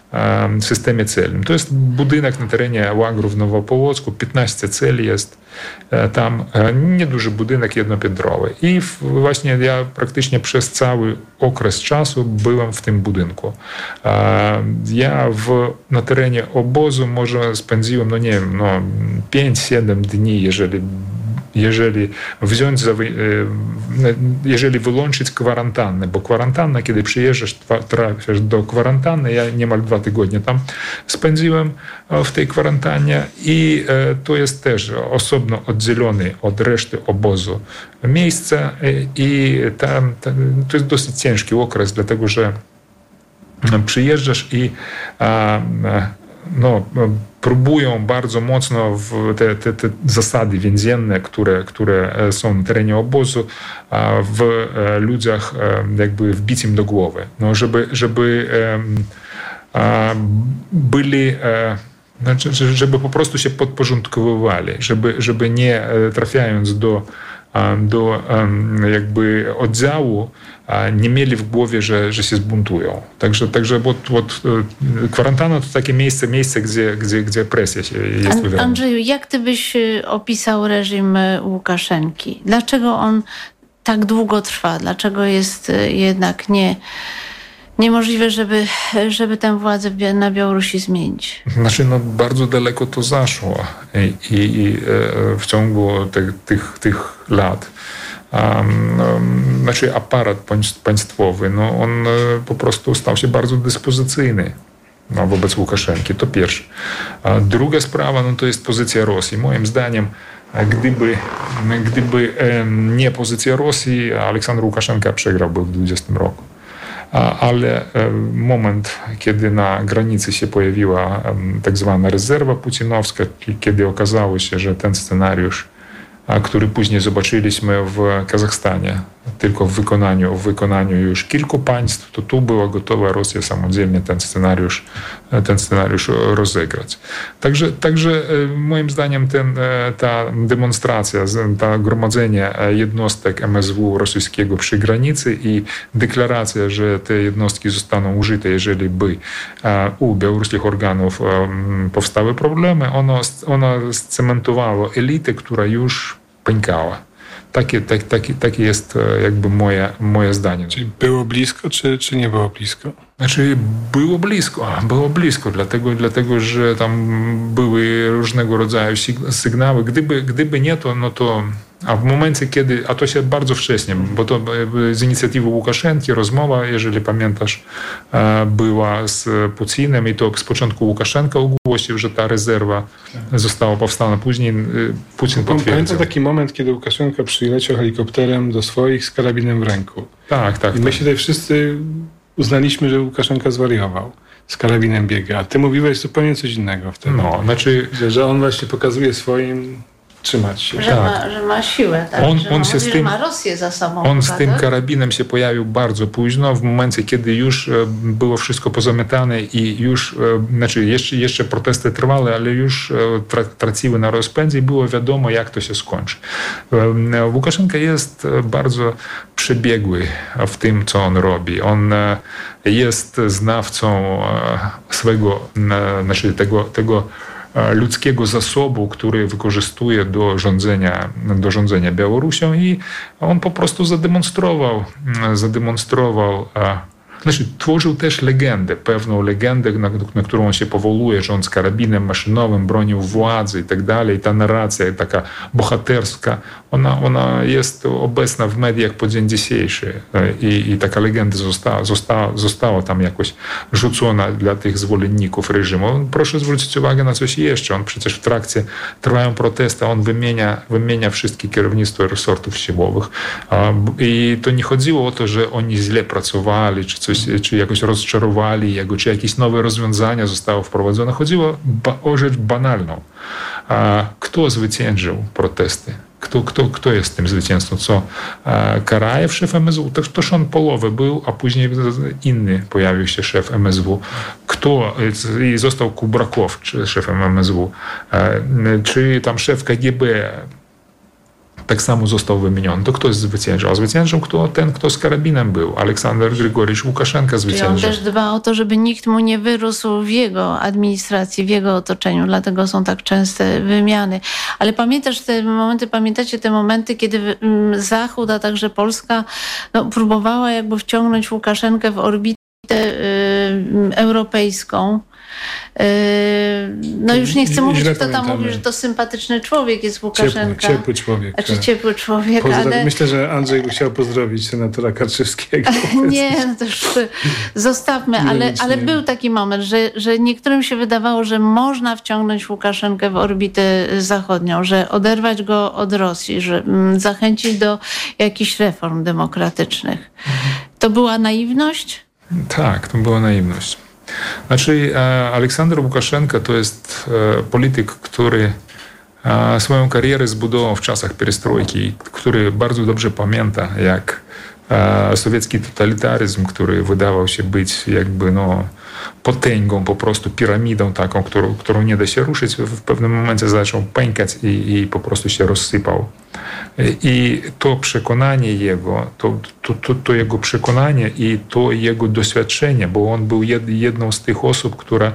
w systemie celnym. To jest budynek na terenie łagrów w Nowopołocku, piętnaście celi jest tam, nieduży budynek jednopiętrowy. I właśnie ja praktycznie przez cały okres czasu byłem w tym budynku. Ja w, na terenie obozu może spędziłem, no nie wiem, no pięć siedem dni, jeżeli jeżeli wziąć, jeżeli wyłączyć kwarantannę, bo kwarantanna, kiedy przyjeżdżasz, trafiasz do kwarantanny, ja niemal dwa tygodnie tam spędziłem w tej kwarantannie i to jest też osobno oddzielony od reszty obozu miejsce i tam, to jest dosyć ciężki okres, dlatego że przyjeżdżasz i no, próbują bardzo mocno w te, te, te zasady więzienne, które, które są na terenie obozu, w ludziach jakby wbić im do głowy. No, żeby, żeby byli, znaczy, żeby po prostu się podporządkowywali, żeby, żeby nie trafiając do do jakby oddziału, nie mieli w głowie, że, że się zbuntują. Także, także od, od, kwarantanna to takie miejsce, miejsce gdzie, gdzie, gdzie presja się jest wywierana. Andrzeju, jak ty byś opisał reżim Łukaszenki? Dlaczego on tak długo trwa? Dlaczego jest jednak nie... niemożliwe, żeby, żeby tę władzę na Białorusi zmienić? Znaczy, no, bardzo daleko to zaszło i, i w ciągu tych, tych, tych lat. Um, um, znaczy aparat państwowy, no, on po prostu stał się bardzo dyspozycyjny no, wobec Łukaszenki. To pierwsze. A druga sprawa, no, to jest pozycja Rosji. Moim zdaniem, gdyby, gdyby nie pozycja Rosji, Aleksander Łukaszenka przegrałby w dwudziestym roku. Ale moment, kiedy na granicy się pojawiła tak zwana rezerwa putinowska, kiedy okazało się, że ten scenariusz, który później zobaczyliśmy w Kazachstanie, tylko w wykonaniu, w wykonaniu już kilku państw, to tu była gotowa Rosja samodzielnie ten scenariusz, ten scenariusz rozegrać. Także, także moim zdaniem ten, ta demonstracja, to gromadzenie jednostek M S W rosyjskiego przy granicy i deklaracja, że te jednostki zostaną użyte, jeżeli by u białoruskich organów powstały problemy, ono, ono scementowało elitę, która już pękała. Takie, tak, takie, takie jest jakby moje, moje zdanie. Czyli było blisko, czy, czy nie było blisko? Znaczy było blisko, było blisko, dlatego, dlatego że tam były różnego rodzaju sygnały. Gdyby, gdyby nie to, no to a w momencie, kiedy, a to się bardzo wcześnie, bo to z inicjatywy Łukaszenki rozmowa, jeżeli pamiętasz, była z Putinem i to z początku Łukaszenka ogłosił, że ta rezerwa została powstana. Później Putin potwierdził. Pamiętam taki moment, kiedy Łukaszenka przyleciał helikopterem do swoich z karabinem w ręku. Tak, tak. I my tak. się tutaj wszyscy uznaliśmy, że Łukaszenka zwariował. Z karabinem biega. A ty mówiłeś zupełnie coś innego wtedy. No, znaczy... Że, że on właśnie pokazuje swoim trzymać się. Że, tak. ma, że ma siłę, tak? On, że on mówi, się z tym, że ma Rosję za sobą. On z tym tak? karabinem się pojawił bardzo późno, w momencie, kiedy już było wszystko pozamiatane i już, znaczy jeszcze, jeszcze protesty trwały, ale już traciły na rozpędzie i było wiadomo, jak to się skończy. Łukaszenka jest bardzo przebiegły w tym, co on robi. On jest znawcą swego, znaczy tego, tego ludzkiego zasobu, który wykorzystuje do rządzenia, do rządzenia Białorusią i on po prostu zademonstrował, zademonstrował Znaczy, tworzył też legendę, pewną legendę, na, na którą on się powołuje, że on z karabinem maszynowym bronił władzy i tak dalej. Ta narracja taka bohaterska, ona, ona jest obecna w mediach po dzień dzisiejszy i, i taka legenda została, została, została tam jakoś rzucona dla tych zwolenników reżimu. Proszę zwrócić uwagę na coś jeszcze. On przecież w trakcie trwają protesty, on wymienia, wymienia wszystkie kierownictwo resortów siłowych i to nie chodziło o to, że oni źle pracowali, czy coś, czy jakoś rozczarowali jego, czy jakieś nowe rozwiązania zostało wprowadzone. Chodziło o rzecz banalną. Kto zwyciężył protesty? Kto, kto, kto jest tym zwycięzcą? Co? Karajew, szef M S W? To, toż on połowę był, a później inny pojawił się szef M S W. Kto? I został Kubrakow, szefem M S W. Czy tam szef K G B? tak samo został wymieniony. To kto zwyciężył? A zwyciężył kto? Ten, kto z karabinem był. Aleksander Grigorjewicz Łukaszenka zwyciężył. Czyli on też dba o to, żeby nikt mu nie wyrósł w jego administracji, w jego otoczeniu. Dlatego są tak częste wymiany. Ale pamiętasz te momenty, pamiętacie te momenty, kiedy Zachód, a także Polska no, próbowała jakby wciągnąć Łukaszenkę w orbitę y, europejską. No już nie chcę mówić, kto tam pamiętamy. mówi, że to sympatyczny człowiek jest Łukaszenka. Ciepły, ciepły człowiek. Znaczy ciepły człowiek, Pozdraw... ale... Myślę, że Andrzej by chciał pozdrowić senatora Karczewskiego. Nie, no to już zostawmy, ale, ale był taki moment, że, że niektórym się wydawało, że można wciągnąć Łukaszenkę w orbitę zachodnią, że oderwać go od Rosji, że zachęcić do jakichś reform demokratycznych. To była naiwność? Tak, to była naiwność. Znaczy, Aleksander Łukaszenka to jest polityk, który swoją karierę zbudował w czasach perestrojki, który bardzo dobrze pamięta, jak sowiecki totalitaryzm, który wydawał się być jakby no, potęgą, po prostu piramidą taką, którą, którą nie da się ruszyć, w pewnym momencie zaczął pękać i, i po prostu się rozsypał. I to przekonanie jego, to, to, to, to jego przekonanie i to jego doświadczenie, bo on był jedną z tych osób, która,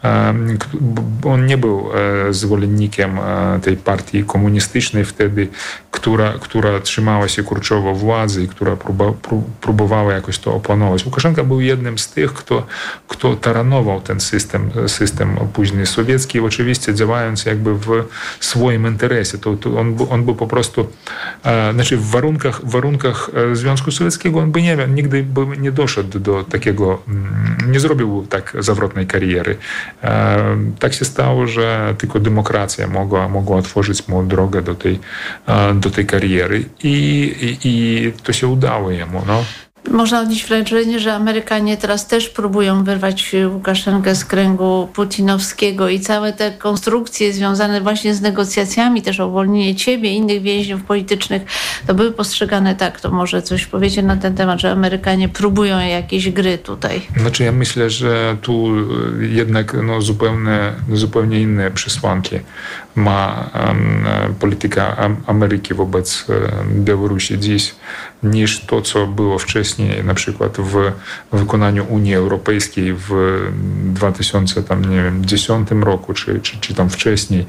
on nie był zwolennikiem tej partii komunistycznej wtedy, która, która trzymała się kurczowo władzy i która próbowała jakoś to opanować. Łukaszenka był jednym z tych, kto, kto taranował ten system, system później sowiecki, oczywiście działając jakby w swoim interesie. To, to on, on był po prostu, e, znaczy w warunkach, w warunkach Związku Sowieckiego on by nie wiem, nigdy by nie doszedł do takiego, nie zrobił tak zawrotnej kariery. E, tak się stało, że tylko demokracja mogła, mogła otworzyć mu drogę do tej, e, do tej kariery i, i, i to się udało jemu. No. Można odnieść wrażenie, że Amerykanie teraz też próbują wyrwać Łukaszenkę z kręgu putinowskiego i całe te konstrukcje związane właśnie z negocjacjami, też o uwolnienie ciebie i innych więźniów politycznych, to były postrzegane tak. To może coś powiecie na ten temat, że Amerykanie próbują jakieś gry tutaj. Znaczy ja myślę, że tu jednak no, zupełnie, zupełnie inne przesłanki ma um, polityka Ameryki wobec um, Białorusi dziś niż to, co było wcześniej, na przykład w wykonaniu Unii Europejskiej w dwa tysiące dziesiątym roku, czy, czy, czy tam wcześniej,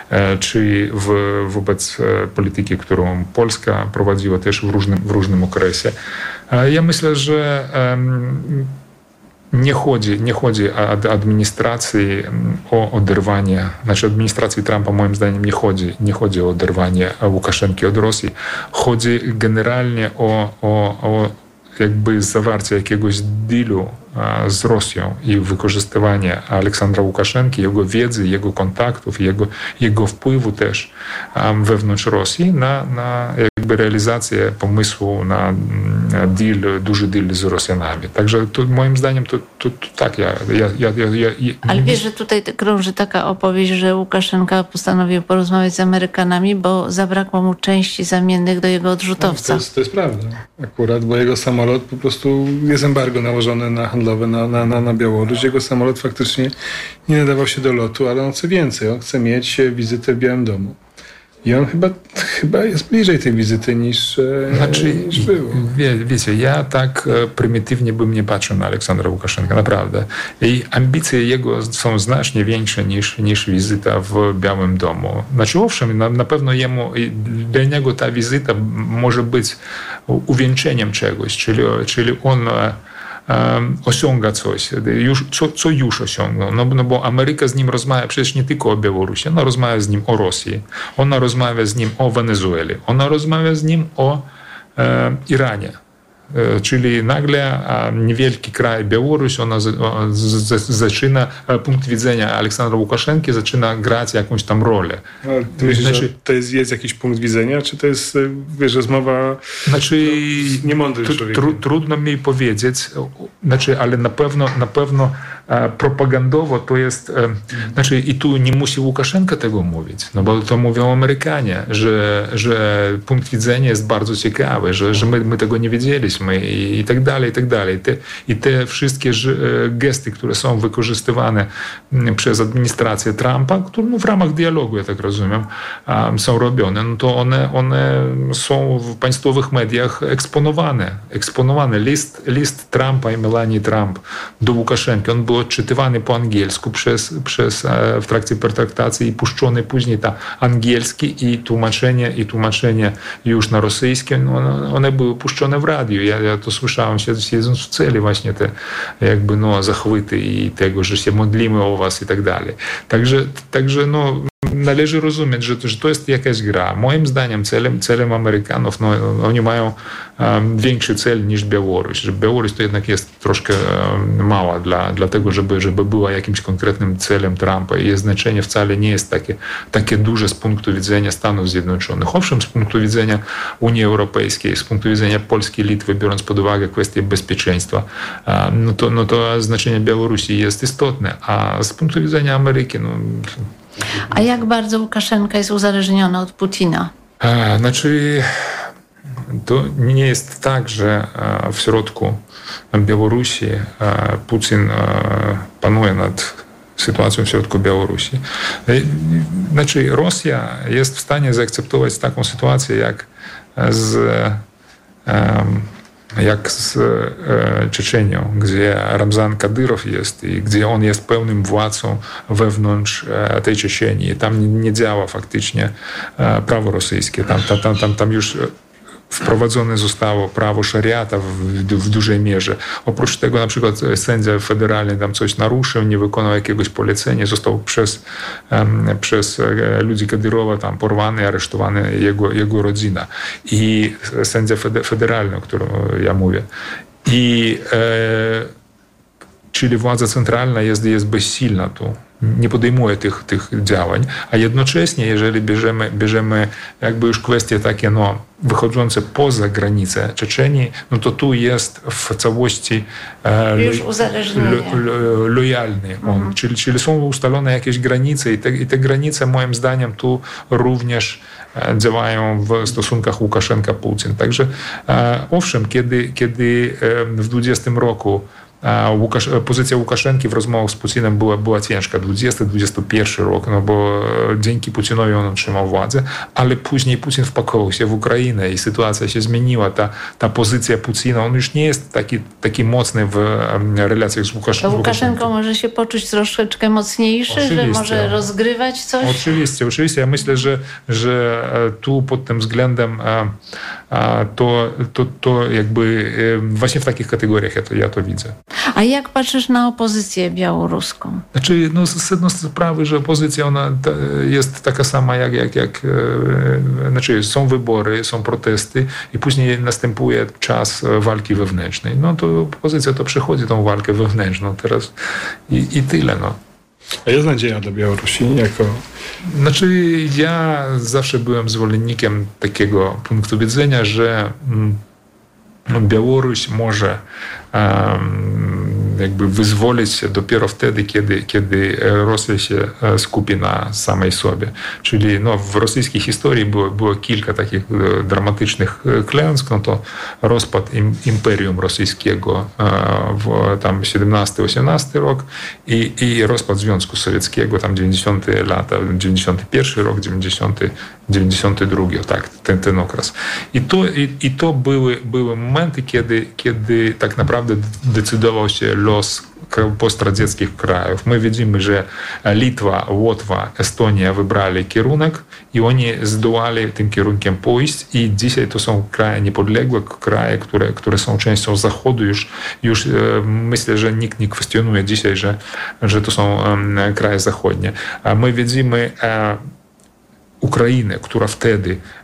czy w, wobec polityki, którą Polska prowadziła też w różnym, w różnym okresie. Ja myślę, że um, Nie chodzi, nie chodzi o administracji o oderwanie, znaczy administracji Trumpa moim zdaniem nie chodzi, nie chodzi o oderwanie Łukaszenki od Rosji. Chodzi generalnie o, o, o jakby zawarcie jakiegoś dealu z Rosją i wykorzystywanie Aleksandra Łukaszenki, jego wiedzy, jego kontaktów, jego, jego wpływu też wewnątrz Rosji na, na jakby realizację pomysłu na deal, duży deal z Rosjanami. Także to, moim zdaniem to, to, to tak, ja, ja, ja, ja, ja... Ale wiesz, że tutaj krąży taka opowieść, że Łukaszenka postanowił porozmawiać z Amerykanami, bo zabrakło mu części zamiennych do jego odrzutowca. To jest, to jest prawda akurat, bo jego samolot po prostu jest embargo nałożone na handlowe na, na, na, na Białoruś. Jego samolot faktycznie nie nadawał się do lotu, ale on chce więcej. On chce mieć wizytę w Białym Domu. I on chyba, chyba jest bliżej tej wizyty niż, znaczy, niż było. Wie, wiecie, ja tak prymitywnie bym nie patrzył na Aleksandra Łukaszenkę, naprawdę. I ambicje jego są znacznie większe niż, niż wizyta w Białym Domu. Znaczy owszem, na, na pewno jemu, dla niego ta wizyta może być uwieńczeniem czegoś, czyli, czyli on Um, osiąga coś, już, co, co już osiągnął. No, no bo Ameryka z nim rozmawia przecież nie tylko o Białorusi, ona rozmawia z nim o Rosji, ona rozmawia z nim o Wenezueli, ona rozmawia z nim o e, Iranie. E, czyli nagle a, niewielki kraj Białoruś, ona z, o, z, z, zaczyna, a, punkt widzenia Aleksandra Łukaszenki zaczyna grać jakąś tam rolę. Ale ty myślisz, znaczy, że to jest, jest jakiś punkt widzenia, czy to jest, wiesz, rozmowa znaczy, no, niemądry człowiek? Tru, trudno mi powiedzieć, znaczy, ale na pewno, na pewno propagandowo to jest, znaczy i tu nie musi Łukaszenka tego mówić, no bo to mówią Amerykanie, że, że punkt widzenia jest bardzo ciekawy, że, że my, my tego nie wiedzieliśmy i, i tak dalej, i tak dalej. Te, I te wszystkie gesty, które są wykorzystywane przez administrację Trumpa, które no, w ramach dialogu, ja tak rozumiem, są robione, no to one, one są w państwowych mediach eksponowane. Eksponowany list, list Trumpa i Melanii Trump do Łukaszenki. On był odczytywany po angielsku przez, przez, w trakcie pertraktacji i puszczony później ta angielski i tłumaczenie, i tłumaczenie już na rosyjskie. No, one były puszczone w radiu. Ja, ja to słyszałem, siedząc w celi właśnie te jakby no, zachwyty i tego, że się modlimy o was i tak dalej. Także, także no należy rozumieć, że to, że to jest jakaś gra. Moim zdaniem celem, celem Amerykanów, no, oni mają um, większy cel niż Białoruś. Że Białoruś to jednak jest troszkę um, mała dla, dla tego, żeby, żeby była jakimś konkretnym celem Trumpa. I jej znaczenie wcale nie jest takie, takie duże z punktu widzenia Stanów Zjednoczonych. Owszem, z punktu widzenia Unii Europejskiej, z punktu widzenia Polski, Litwy, biorąc pod uwagę kwestię bezpieczeństwa, um, no, to, no to znaczenie Białorusi jest istotne. A z punktu widzenia Ameryki, no A jak bardzo Łukaszenka jest uzależniony od Putina? A, znaczy, to nie jest tak, że w środku Białorusi Putin panuje nad sytuacją w środku Białorusi. Znaczy, Rosja jest w stanie zaakceptować taką sytuację jak z um, jak z e, Czeczenią, gdzie Ramzan Kadyrow jest i gdzie on jest pełnym władcą wewnątrz e, tej Czeczenii. Tam nie, nie działa faktycznie e, prawo rosyjskie. Tam, tam, tam, tam, tam już wprowadzone zostało prawo szariata w, w dużej mierze. Oprócz tego na przykład sędzia federalny tam coś naruszył, nie wykonał jakiegoś polecenia, został przez, um, przez ludzi Kadyrowa tam porwany, aresztowany jego, jego rodzina. I sędzia federalny, o którym ja mówię. I e, czyli władza centralna jest, jest bezsilna tu. Nie podejmuje tych, tych działań, a jednocześnie, jeżeli bierzemy, bierzemy jakby już kwestie takie no, wychodzące poza granice Czeczenii, no to tu jest w całości e, już uzależnienie. Lo, lo, lojalny on. Mhm. Czyli, czyli są ustalone jakieś granice i te, i te granice moim zdaniem tu również działają w stosunkach Łukaszenka-Putin. Także e, owszem, kiedy, kiedy w dwudziestym roku Łukasz, pozycja Łukaszenki w rozmowach z Putinem była, była ciężka. dwudziesty dwudziesty pierwszy rok, no bo dzięki Putinowi on otrzymał władzę, ale później Putin wpakował się w Ukrainę i sytuacja się zmieniła. Ta, ta pozycja Putina, on już nie jest taki, taki mocny w relacjach z Łukaszenką. To Łukaszenko może się poczuć troszeczkę mocniejszy, oczywiście, że może rozgrywać coś? Oczywiście, oczywiście. Ja myślę, że, że tu pod tym względem to, to, to jakby właśnie w takich kategoriach ja to, ja to widzę. A jak patrzysz na opozycję białoruską? Znaczy, no, z jednej sprawy, że opozycja ona jest taka sama jak, jak, jak e, znaczy są wybory, są protesty i później następuje czas walki wewnętrznej. No to opozycja to przechodzi tą walkę wewnętrzną teraz i, i tyle, no. A jest nadzieja dla Białorusi jako... Znaczy, ja zawsze byłem zwolennikiem takiego punktu widzenia, że mm, Białoruś może um, jakby wyzwolić się dopiero wtedy, kiedy, kiedy Rosja się skupi na samej sobie. Czyli no, w rosyjskiej historii było, było kilka takich dramatycznych klęsk, no to rozpad im, Imperium Rosyjskiego w tam siedemnasty osiemnasty rok i, i rozpad Związku Sowieckiego, tam dziewięćdziesiąte lata, dziewięćdziesiąty pierwszy rok, dziewięćdziesiąty, dziewięćdziesiąty drugi, tak, ten, ten okres. I to, i, i to były, były momenty, kiedy, kiedy tak naprawdę decydował się los postradzieckich krajów. My widzimy, że Litwa, Łotwa, Estonia wybrali kierunek i oni zdołali tym kierunkiem pójść i dzisiaj to są kraje niepodległe, kraje, które, które są częścią Zachodu. Już, już myślę, że nikt nie kwestionuje dzisiaj, że, że to są kraje zachodnie. My widzimy Ukrainę, która wtedy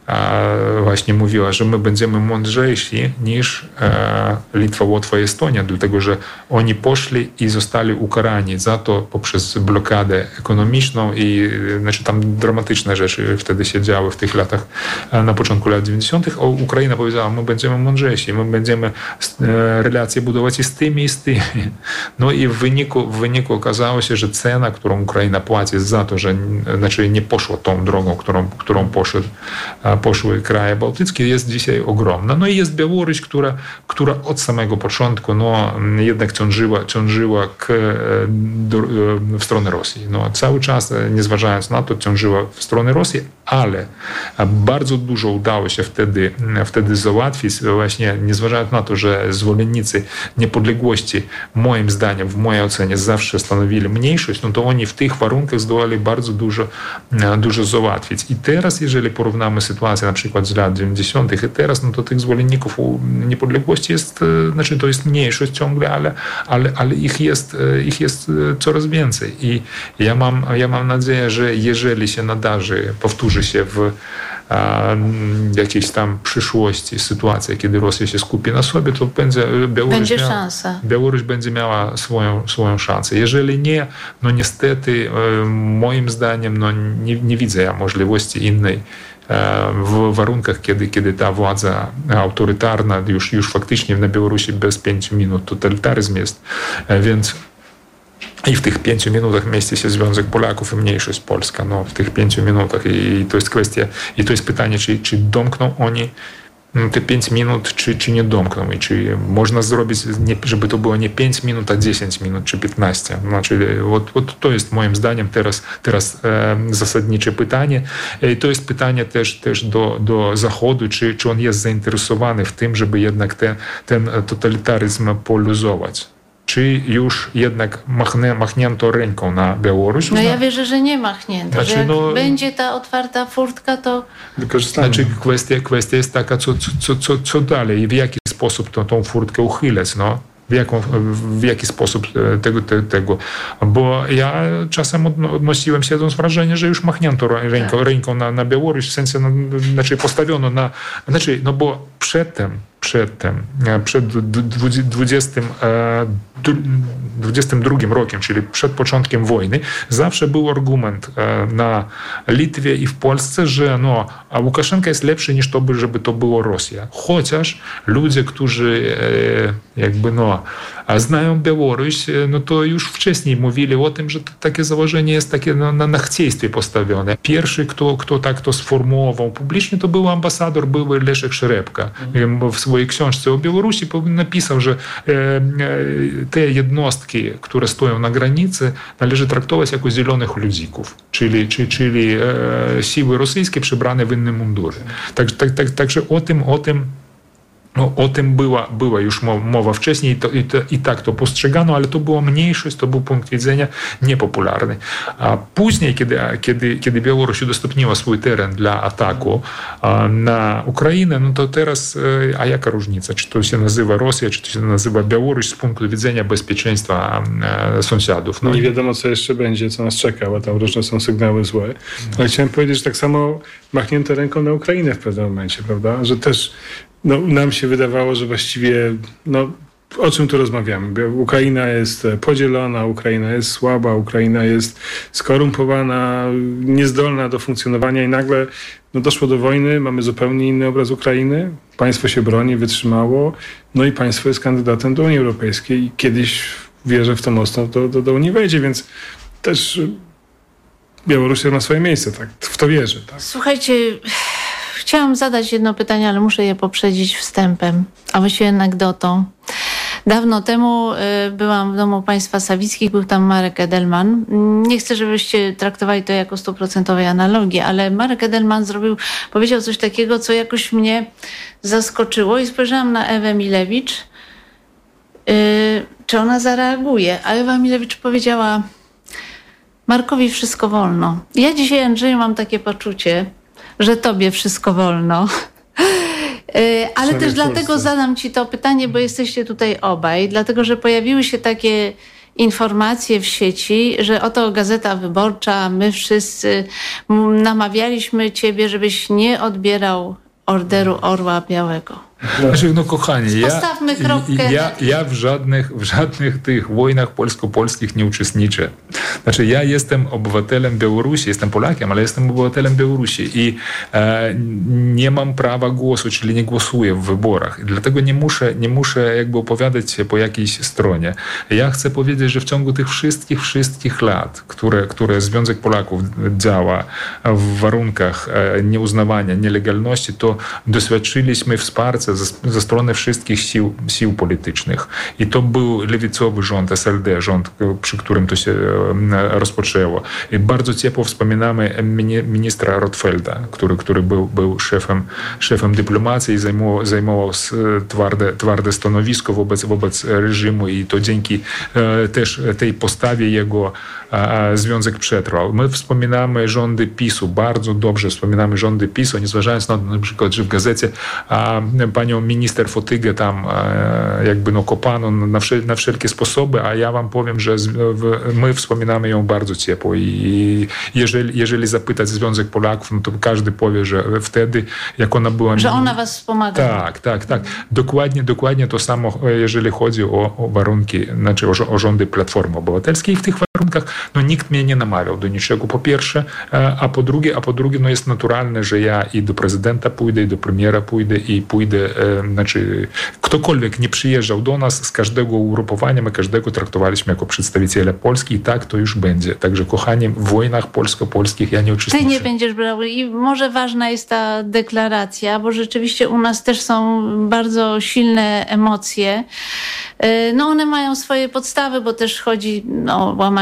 właśnie mówiła, że my będziemy mądrzejsi niż Litwa, Łotwa i Estonia, dlatego że oni poszli i zostali ukarani za to poprzez blokadę ekonomiczną i znaczy tam dramatyczne rzeczy wtedy się działy w tych latach, na początku lat dziewięćdziesiątych. Ukraina powiedziała, my będziemy mądrzejsi, my będziemy relacje budować i z tymi, i z tymi. No i w wyniku, w wyniku okazało się, że cena, którą Ukraina płaci za to, że znaczy nie poszła tą drogą, którą, którą poszedł, poszły kraje bałtyckie, jest dzisiaj ogromna. No i jest Białoruś, która, która od samego początku no, jednak ciążyła, ciążyła k, do, w stronę Rosji. No, cały czas, nie zważając na to, ciążyła w stronę Rosji, ale bardzo dużo udało się wtedy, wtedy załatwić, właśnie nie zważając na to, że zwolennicy niepodległości, moim zdaniem, w mojej ocenie, zawsze stanowili mniejszość, no to oni w tych warunkach zdołali bardzo dużo, dużo załatwić. I teraz, jeżeli porównamy sytuację na przykład z lat dziewięćdziesiątych i teraz, no to tych zwolenników niepodległości jest, znaczy to jest mniejszość ciągle, ale, ale, ale ich, jest, ich jest coraz więcej. I ja mam, ja mam nadzieję, że jeżeli się nadarzy, powtórzy się w jakiejś tam przyszłości sytuacja, kiedy Rosja się skupi na sobie, to będzie Białoruś, będzie miała, szansa. Białoruś będzie miała swoją, swoją szansę. Jeżeli nie, no niestety moim zdaniem no nie, nie widzę ja możliwości innej w warunkach, kiedy, kiedy ta władza autorytarna już, już faktycznie na Białorusi bez pięciu minut totalitaryzm jest, więc i w tych pięciu minutach mieści się Związek Polaków i mniejszość polska. No, w tych pięciu minutach i to jest kwestia, i to jest pytanie, czy, czy domkną oni te pięć minut, czy, czy nie domkną i czy można zrobić, nie, żeby to było nie pięć minut, a dziesięć minut, czy piętnaście. Znaczy, вот, вот to jest moim zdaniem teraz, teraz e, zasadnicze pytanie. I to jest pytanie też, też do, do Zachodu, czy, czy on jest zainteresowany w tym, żeby jednak ten, ten totalitaryzm poluzować. Czy już jednak machnie, machnięto ręką na Białoruś? No ja wierzę, że nie machnięto. Znaczy, że jak no, będzie ta otwarta furtka, to... Znaczy kwestia, kwestia jest taka, co, co, co, co dalej i w jaki sposób to, tą furtkę uchylać, no? W, jaką, w jaki sposób tego, tego. Bo ja czasem odnosiłem się do wrażenia, że już machnięto ręką, ręką na, na Białoruś, w sensie no, znaczy postawiono na... Znaczy, no bo przedtem, przedtem, przed dwudziestym drugim rokiem, czyli przed początkiem wojny, zawsze był argument na Litwie i w Polsce, że no, a Łukaszenka jest lepszy niż to, żeby to było Rosja. Chociaż ludzie, którzy jakby no, znają Białoruś, no to już wcześniej mówili o tym, że to takie założenie jest takie no, na, na chcieństwie postawione. Pierwszy, kto, kto tak to sformułował publicznie, to był ambasador były Leszek Szerepka. Mm. W swojej książce o Białorusi napisał, że e, e, te jednostki, które stoją na granicy, należy traktować jako zielonych ludzików, czyli, czyli, czyli e, siły rosyjskie przebrane w inne mundury. Tak, tak, tak, także o tym, o tym No, o tym była, była już mowa wcześniej i, to, i, to, i tak to postrzegano, ale to była mniejszość, to był punkt widzenia niepopularny. A później, kiedy, kiedy, kiedy Białoruś udostępniła swój teren dla ataku na Ukrainę, no to teraz, a jaka różnica? Czy to się nazywa Rosja, czy to się nazywa Białoruś z punktu widzenia bezpieczeństwa sąsiadów? No nie wiadomo, co jeszcze będzie, co nas czeka, bo tam różne są sygnały złe. Ale chciałem powiedzieć, że tak samo machnięto ręką na Ukrainę w pewnym momencie, prawda? Że też no, nam się wydawało, że właściwie, no, o czym tu rozmawiamy? Ukraina jest podzielona, Ukraina jest słaba, Ukraina jest skorumpowana, niezdolna do funkcjonowania i nagle no, doszło do wojny, mamy zupełnie inny obraz Ukrainy, państwo się broni, wytrzymało, no i państwo jest kandydatem do Unii Europejskiej i kiedyś, wierzę w to mocno, do, do, do Unii wejdzie, więc też Białoruś ma swoje miejsce, tak? W to wierzę. Tak? Słuchajcie... Chciałam zadać jedno pytanie, ale muszę je poprzedzić wstępem, a właściwie anegdotą. Dawno temu y, byłam w domu państwa Sawickich, był tam Marek Edelman. Nie chcę, żebyście traktowali to jako stuprocentowej analogii, ale Marek Edelman zrobił, powiedział coś takiego, co jakoś mnie zaskoczyło i spojrzałam na Ewę Milewicz, y, czy ona zareaguje. A Ewa Milewicz powiedziała: Markowi wszystko wolno. Ja dzisiaj, Andrzeju, mam takie poczucie, że tobie wszystko wolno. Ale też dlatego zadam ci to pytanie, bo jesteście tutaj obaj, dlatego że pojawiły się takie informacje w sieci, że oto Gazeta Wyborcza, my wszyscy namawialiśmy ciebie, żebyś nie odbierał Orderu Orła Białego. Znaczy, no kochani, ja, kropkę. ja, ja w żadnych, w żadnych tych wojnach polsko-polskich nie uczestniczę. Znaczy, ja jestem obywatelem Białorusi, jestem Polakiem, ale jestem obywatelem Białorusi i e, nie mam prawa głosu, czyli nie głosuję w wyborach. Dlatego nie muszę, nie muszę jakby opowiadać się po jakiejś stronie. Ja chcę powiedzieć, że w ciągu tych wszystkich, wszystkich lat, które, które Związek Polaków działa w warunkach e, nieuznawania, nielegalności, to doświadczyliśmy wsparcia ze, ze strony wszystkich sił, sił politycznych. I to był lewicowy rząd, S L D, rząd, przy którym to się rozpoczęło. I bardzo ciepło wspominamy ministra Rotfelda, który, który był, był szefem, szefem dyplomacji i zajmował, zajmował twarde, twarde stanowisko wobec, wobec reżimu i to dzięki e, też tej postawie jego a Związek przetrwał. My wspominamy rządy PiSu, bardzo dobrze wspominamy rządy PiSu, nie zważając na na przykład, że w gazecie a, panią minister Fotygę tam a, jakby no kopano na, wszel, na wszelkie sposoby, a ja wam powiem, że z, w, my wspominamy ją bardzo ciepło i jeżeli, jeżeli zapytać Związek Polaków, no to każdy powie, że wtedy, jak ona była... Że ona was wspomagała. Tak, tak, tak. Dokładnie, dokładnie to samo, jeżeli chodzi o, o warunki, znaczy o, o rządy Platformy Obywatelskiej i w tych warunkach no nikt mnie nie namawiał do niczego, po pierwsze, a po drugie, a po drugie, no jest naturalne, że ja i do prezydenta pójdę, i do premiera pójdę, i pójdę, e, znaczy ktokolwiek nie przyjeżdżał do nas, z każdego ugrupowania, my każdego traktowaliśmy jako przedstawiciela Polski i tak to już będzie. Także kochani, w wojnach polsko-polskich ja nie uczestniczę. Ty nie będziesz brał i może ważna jest ta deklaracja, bo rzeczywiście u nas też są bardzo silne emocje. No one mają swoje podstawy, bo też chodzi o łamanie